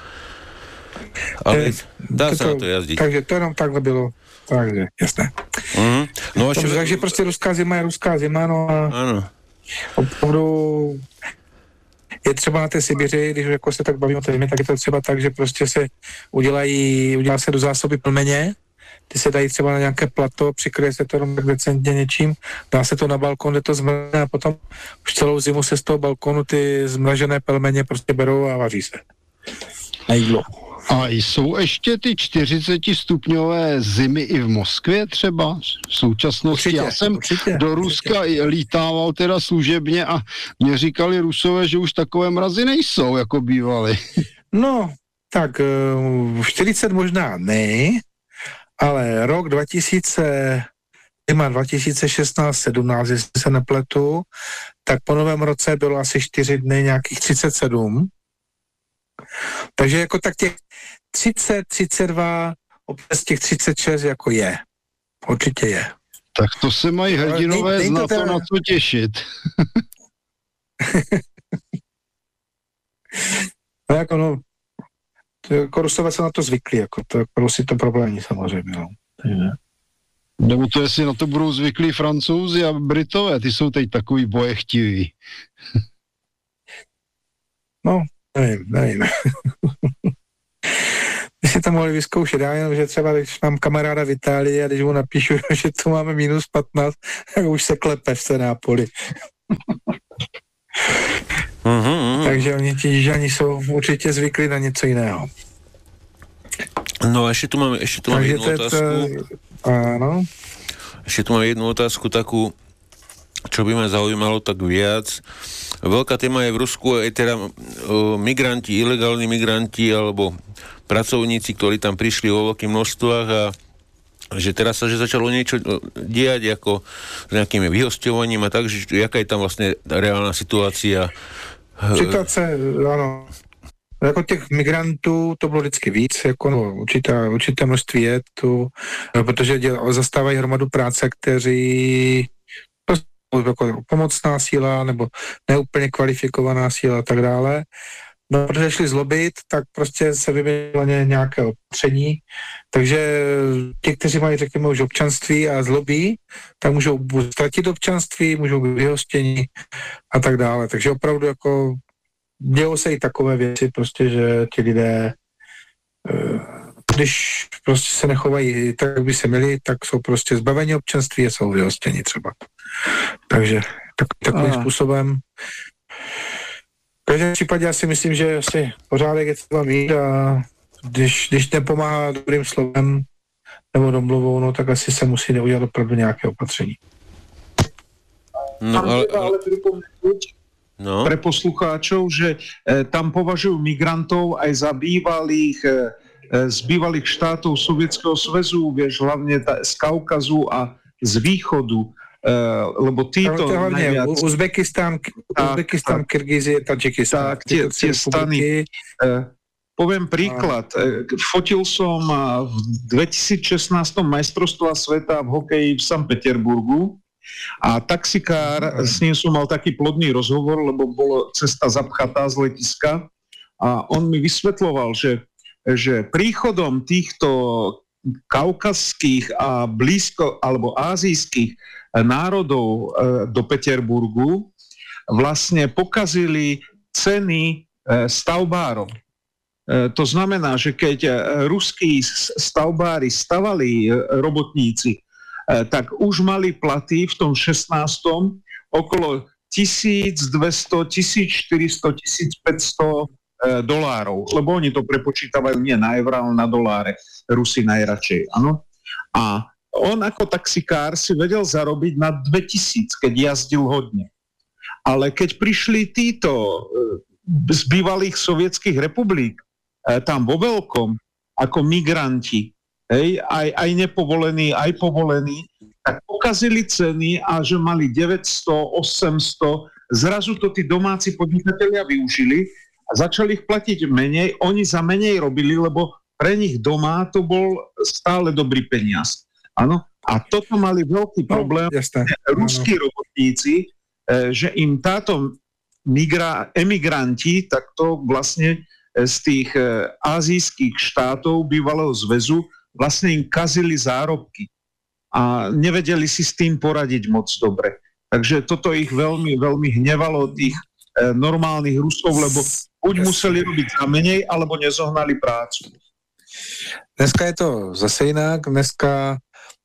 Ale dá sa na to jazdiť. Takže to jenom takhle bylo, takže jasné. Mm-hmm. No, takže, čo... takže prostě ruská zima je ruská zima, no a ano. Opravdu je třeba na té Sibiři, když jako se tak bavíme o té zimě, tak je to třeba tak, že prostě se udělají, udělá se do zásoby plmeně, ty se dají třeba na nějaké plato, přikryje se to tak decentně něčím, dá se to na balkon, kde to zmrzne a potom už celou zimu se z toho balkonu ty zmražené pelmeně prostě berou a vaří se. Na jídlo. A jsou ještě ty čtyřicetistupňové zimy i v Moskvě třeba v současnosti? Určitě, Já jsem určitě, do Ruska určitě. lítával teda služebně a mě říkali Rusové, že už takové mrazy nejsou, jako bývaly. No, tak čtyřicet možná ne, ale rok dva tisíce, dva tisíce šestnáct sedmnáct, jestli se nepletu, tak po novém roce bylo asi čtyři dny nějakých třicet sedm. Takže jako tak těch třicet, třicet dva, občas těch třicet šest jako je. Určitě je. Tak to se mají hrdinové nej, na to, na co těšit. No jako no, jako Rusové jsou na to zvyklí, jako to Rusy to problém není samozřejmě. No. Nebo to, jestli na to budou zvyklí Francouzi a Britové, ty jsou teď takový bojechtiví. No, nevím, nevím. My si to mohli vyzkoušet, já jenom, že třeba když mám kamaráda v Itálii a když mu napíšu, že tu máme minus patnáct, tak už se klepe v Nápoli. Mm-hmm. Takže oni ti Jižani jsou určitě zvyklí na něco jiného. No a ešte tu máme, ešte tu máme jednu otázku. Áno. Ešte tu máme jednu otázku takú, čo by ma zaujímalo tak viac. Veľká téma je v Rusku aj teda uh, migranti, ilegálni migranti alebo pracovníci, ktorí tam prišli vo veľkých množstvách a že teraz sa že začalo niečo diať ako s nejakým vyhosťovaním a tak, že jaká je tam vlastne reálna situácia? Situace, ano. Jako těch migrantů to bylo vždycky víc, jako no, určitá, určité množství je tu, protože děl, zastávají hromadu práce, kteří jako pomocná síla nebo neúplně kvalifikovaná síla a tak dále. No, protože šli zlobit, tak prostě se vyměnilo nějaké opatření, takže ti, kteří mají, řekněme, už občanství a zlobí, tak můžou ztratit občanství, můžou být vyhostěni a tak dále. Takže opravdu jako dělo se i takové věci, prostě, že ti lidé, když prostě se nechovají tak, jak by se měli, tak jsou prostě zbaveni občanství a jsou vyhostěni třeba. Takže tak, takovým a. způsobem. V každém případě já si myslím, že asi pořádek je třeba mít a když, když nepomáhá dobrým slovem nebo domluvou, no tak asi se musí neudělat opravdu nějaké opatření. No, ale, ale no. Pre poslucháčov, že e, tam považujú migrantov aj za bývalých, e, z bývalých štátov Sovietskeho zväzu, vieš, hlavne ta, z Kaukazu a z východu, e, lebo títo... To hlavne najviac... Uzbekistán, Uzbekistán, Kyrgyzie, Tadžikistán. Tak, tie, tie stany... E, poviem príklad. E, fotil som v dvetisícšestnásť majstrovstvá sveta v hokeji v Sankt Peterburgu. A taxikár, s ním som mal taký plodný rozhovor, lebo bolo cesta zapchatá z letiska a on mi vysvetľoval, že, že príchodom týchto kaukazských a blízko alebo ázijských národov do Peterburgu vlastne pokazili ceny stavbárom. To znamená, že keď ruskí stavbári stavali robotníci, tak už mali platy v tom šestnástom okolo tisícdvesto, tisícštyristo, tisícpäťsto dolárov, lebo oni to prepočítavajú nie na eurá, ale na doláre. Rusi najradšej, áno. A on ako taxikár si vedel zarobiť na dvetisíc, keď jazdil hodne. Ale keď prišli títo z bývalých sovietských republik tam vo veľkom ako migranti, hej, aj, aj nepovolení, aj povolení, tak pokazili ceny a že mali deväťsto, osemsto, zrazu to tí domáci podnikatelia využili a začali ich platiť menej, oni za menej robili, lebo pre nich doma to bol stále dobrý peniaz. Áno? A toto mali veľký problém, no, ruskí robotníci, že im táto migra, emigranti, tak to vlastne z tých azijských štátov bývalého zväzu vlastne im kazili zárobky a nevedeli si s tým poradiť moc dobre. Takže toto ich veľmi, veľmi hnevalo tých e, normálnych Rusov, lebo buď museli robiť za menej, alebo nezohnali prácu. Dneska je to zase jinak. Dneska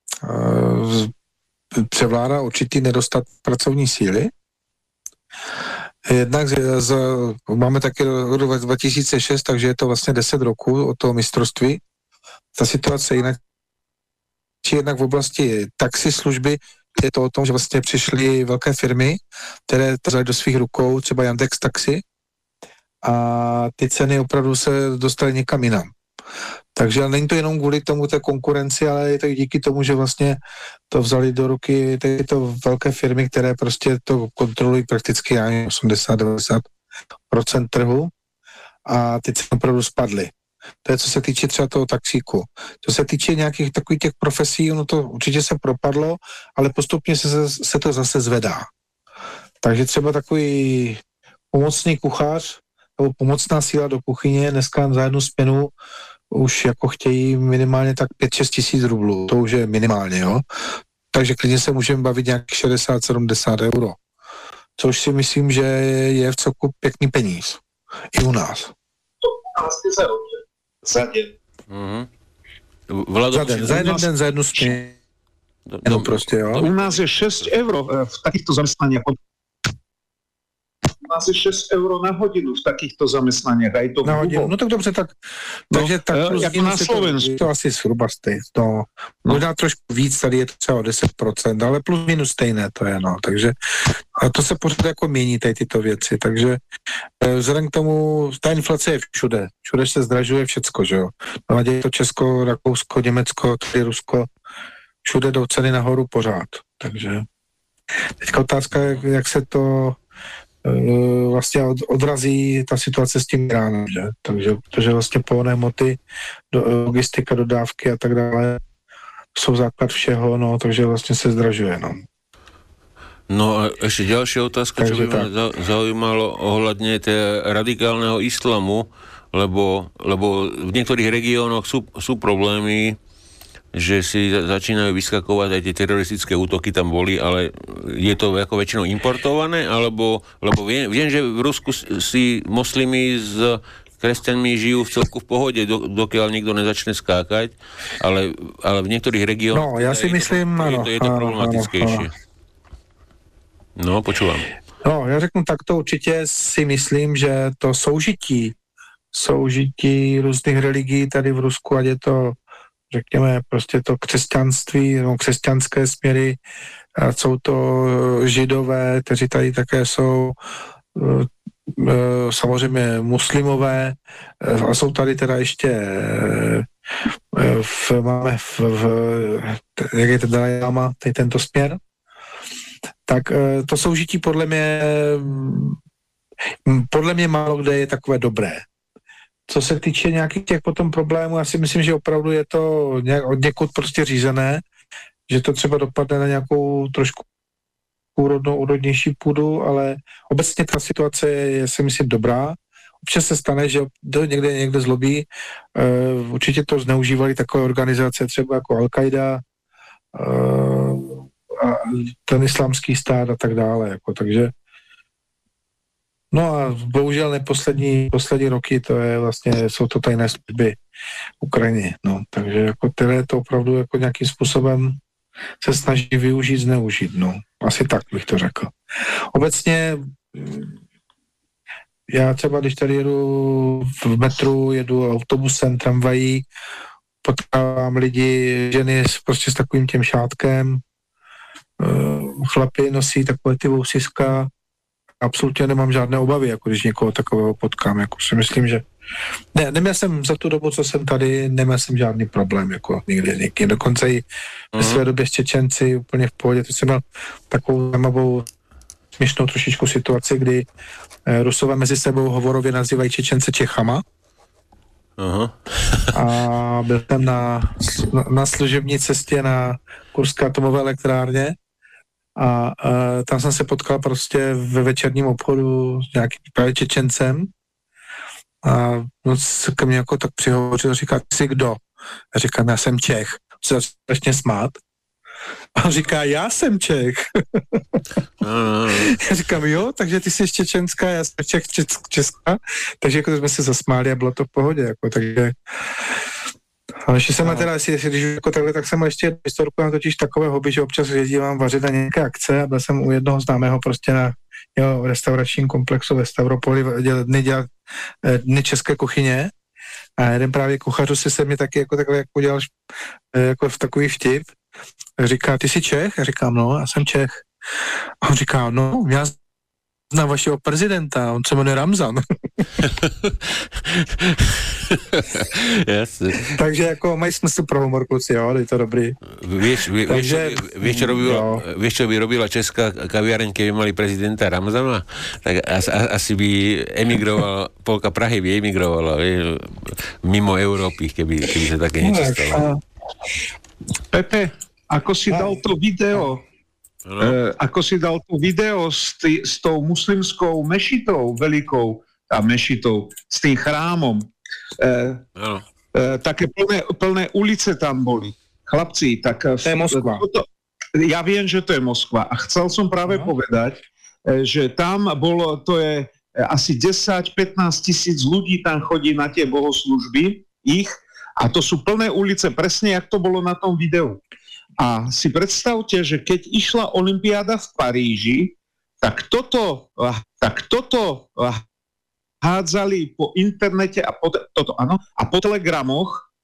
e, převládá určitý nedostatek pracovní síly. Jednak z, z, máme taky rok dva tisíce šest, takže je to vlastně deset roků od toho mistrovství. Ta situace jinak, či jednak v oblasti taxislužby je to o tom, že vlastně přišly velké firmy, které to vzali do svých rukou, třeba Yandex Taxi, a ty ceny opravdu se dostaly někam jinam. Takže není to jenom kvůli tomu té konkurenci, ale je to i díky tomu, že vlastně to vzali do ruky tyto velké firmy, které prostě to kontrolují prakticky osmdesát až devadesát procent trhu a ty ceny opravdu spadly. To je, co se týče třeba toho taxíku. Co se týče nějakých takových těch profesí, no to určitě se propadlo, ale postupně se, se to zase zvedá. Takže třeba takový pomocný kuchař jako pomocná síla do kuchyně, dneska za jednu směnu už jako chtějí minimálně tak pět šest tisíc rublů, to už je minimálně, jo. Takže klidně se můžeme bavit nějak šedesát sedmdesát euro. Což si myslím, že je v celku pěkný peníz. I u nás. Za den. Mm-hmm. Za den, za jeden den, za jednu směnu. No prostě, jo. U nás je šesť euro v takýchto zamestnaniach. U nás je šesť euro na hodinu v takýchto zamestnaniach. Aj to na hodinu, no tak dobře, tak, no, takže tak plus jako na Slovensku. To, to asi zhruba stejné. No, možná trošku víc, tady je to třeba deset procent, ale plus minus stejné to je, no. Takže a to se pořád jako mění tady tyto věci, takže vzhledem k tomu, ta inflace je všude. Všude se zdražuje všecko, že jo. No, ať je to Česko, Rakousko, Německo, tady Rusko, všude jdou ceny nahoru pořád. Takže teďka otázka, jak, jak se to uh, vlastně od, odrazí ta situace s tím Iránem, že? Takže, protože vlastně pohonné hmoty, do, logistika, dodávky a tak dále jsou základ všeho, no, takže vlastně se zdražuje, no. No a ešte ďalšia otázka, čo by ma zaujímalo ohľadne té radikálneho islamu, lebo, lebo v niektorých regiónoch sú, sú problémy, že si začínajú vyskakovať aj tie teroristické útoky tam boli, ale je to ako väčšinou importované, alebo, lebo viem, viem, že v Rusku si moslimi s kresťanmi žijú v celku v pohode, do, dokiaľ nikto nezačne skákať, ale, ale v niektorých regiónoch no, ja si myslím, je, ano, to, je to problematickejšie. Ano, ano. No, počúvam. No, já řeknu takto, určitě si myslím, že to soužití, soužití různých religií tady v Rusku, ať je to, řekněme, prostě to křesťanství, no, křesťanské směry, a jsou to židové, kteří tady také jsou, samozřejmě muslimové, a jsou tady teda ještě v, máme v, v jak je to Dalaj Lama, tady tento směr, tak to soužití podle mě podle mě málo kde je takové dobré. Co se týče nějakých těch potom problémů, já si myslím, že opravdu je to nějak, od někud prostě řízené, že to třeba dopadne na nějakou trošku úrodnou, úrodnější půdu, ale obecně ta situace je, si myslím, dobrá. Občas se stane, že to někde někde zlobí. Uh, určitě to zneužívali takové organizace třeba jako Al-Qaida, uh, a ten islámský stát a tak dále. Jako, takže no a bohužel neposlední poslední roky to je vlastně, jsou to tajné služby Ukrajiny. No, takže jako tyhle to opravdu jako nějakým způsobem se snaží využít, zneužít. No, asi tak bych to řekl. Obecně já třeba, když tady jedu v metru, jedu autobusem, tramvají, potkávám lidi, ženy prostě s takovým tím šátkem, chlapi nosí takové ty vousiska, absolutně nemám žádné obavy, jako když někoho takového potkám, jako si myslím, že ne, neměl jsem za tu dobu, co jsem tady, neměl jsem žádný problém, jako nikdy nikdy, dokonce i ve své době s Čečenci úplně v pohodě, to jsem měl takovou zajímavou směšnou trošičku situaci, kdy eh, Rusové mezi sebou hovorově nazývají Čečence Čechama. Aha. A byl jsem na, na, na služební cestě na Kurské atomové elektrárně a, a tam jsem se potkal prostě ve večerním obchodu s nějakým právě Čečencem a no, se ke mně jako tak přihovořil, říká, ty jsi kdo? A říkám, já jsem Čech. Se začne smát. A on říká, já jsem Čech. Já říkám, jo, takže ty jsi Čečenská, já jsem Čech, Česká. Takže jako jsme se zasmáli a bylo to v pohodě. Jako, takže... Ale ještě jsem teda, jestli, když jako takhle, tak jsem mal ještě historku, mám totiž takové hobby, že občas jezdím vařit na nějaké akce a byl jsem u jednoho známého prostě na jeho restauračním komplexu ve Stavropoli dny dělat dny české kuchyně a jeden právě kuchař si se mě taky jako takhle jako udělal jako v takový vtip. Říká, ty jsi Čech? Já říkám, no, já jsem Čech. A on říká, no, já znám vašeho prezidenta, on se jmenuje Ramzan. Jasne. Takže jako mají smysl pro humor, kluci, jo, je to dobrý. Vieš, vie, Takže, vieš, čo robila, vieš, čo by robila česká kaviareň, keby mali prezidenta Ramzana? Tak as, asi by emigrovala, polka Prahy by emigrovala, vie, mimo Európy, keby, keby sa také niečo stalo. Pepe, ako si dal to video, no. e, ako si dal to video s, tý, s tou muslimskou mešitou veľkou, tá mešitov, s tým chrámom. E, no. e, také plné, plné ulice tam boli. Chlapci, tak... To je Moskva. To, ja viem, že to je Moskva. A chcel som práve no. povedať, že tam bolo, to je asi desať pätnásť tisíc ľudí tam chodí na tie bohoslúžby, ich, a to sú plné ulice, presne jak to bolo na tom videu. A si predstavte, že keď išla olympiáda v Paríži, tak toto, tak toto hádzali po internete a po, toto, áno, a po telegramoch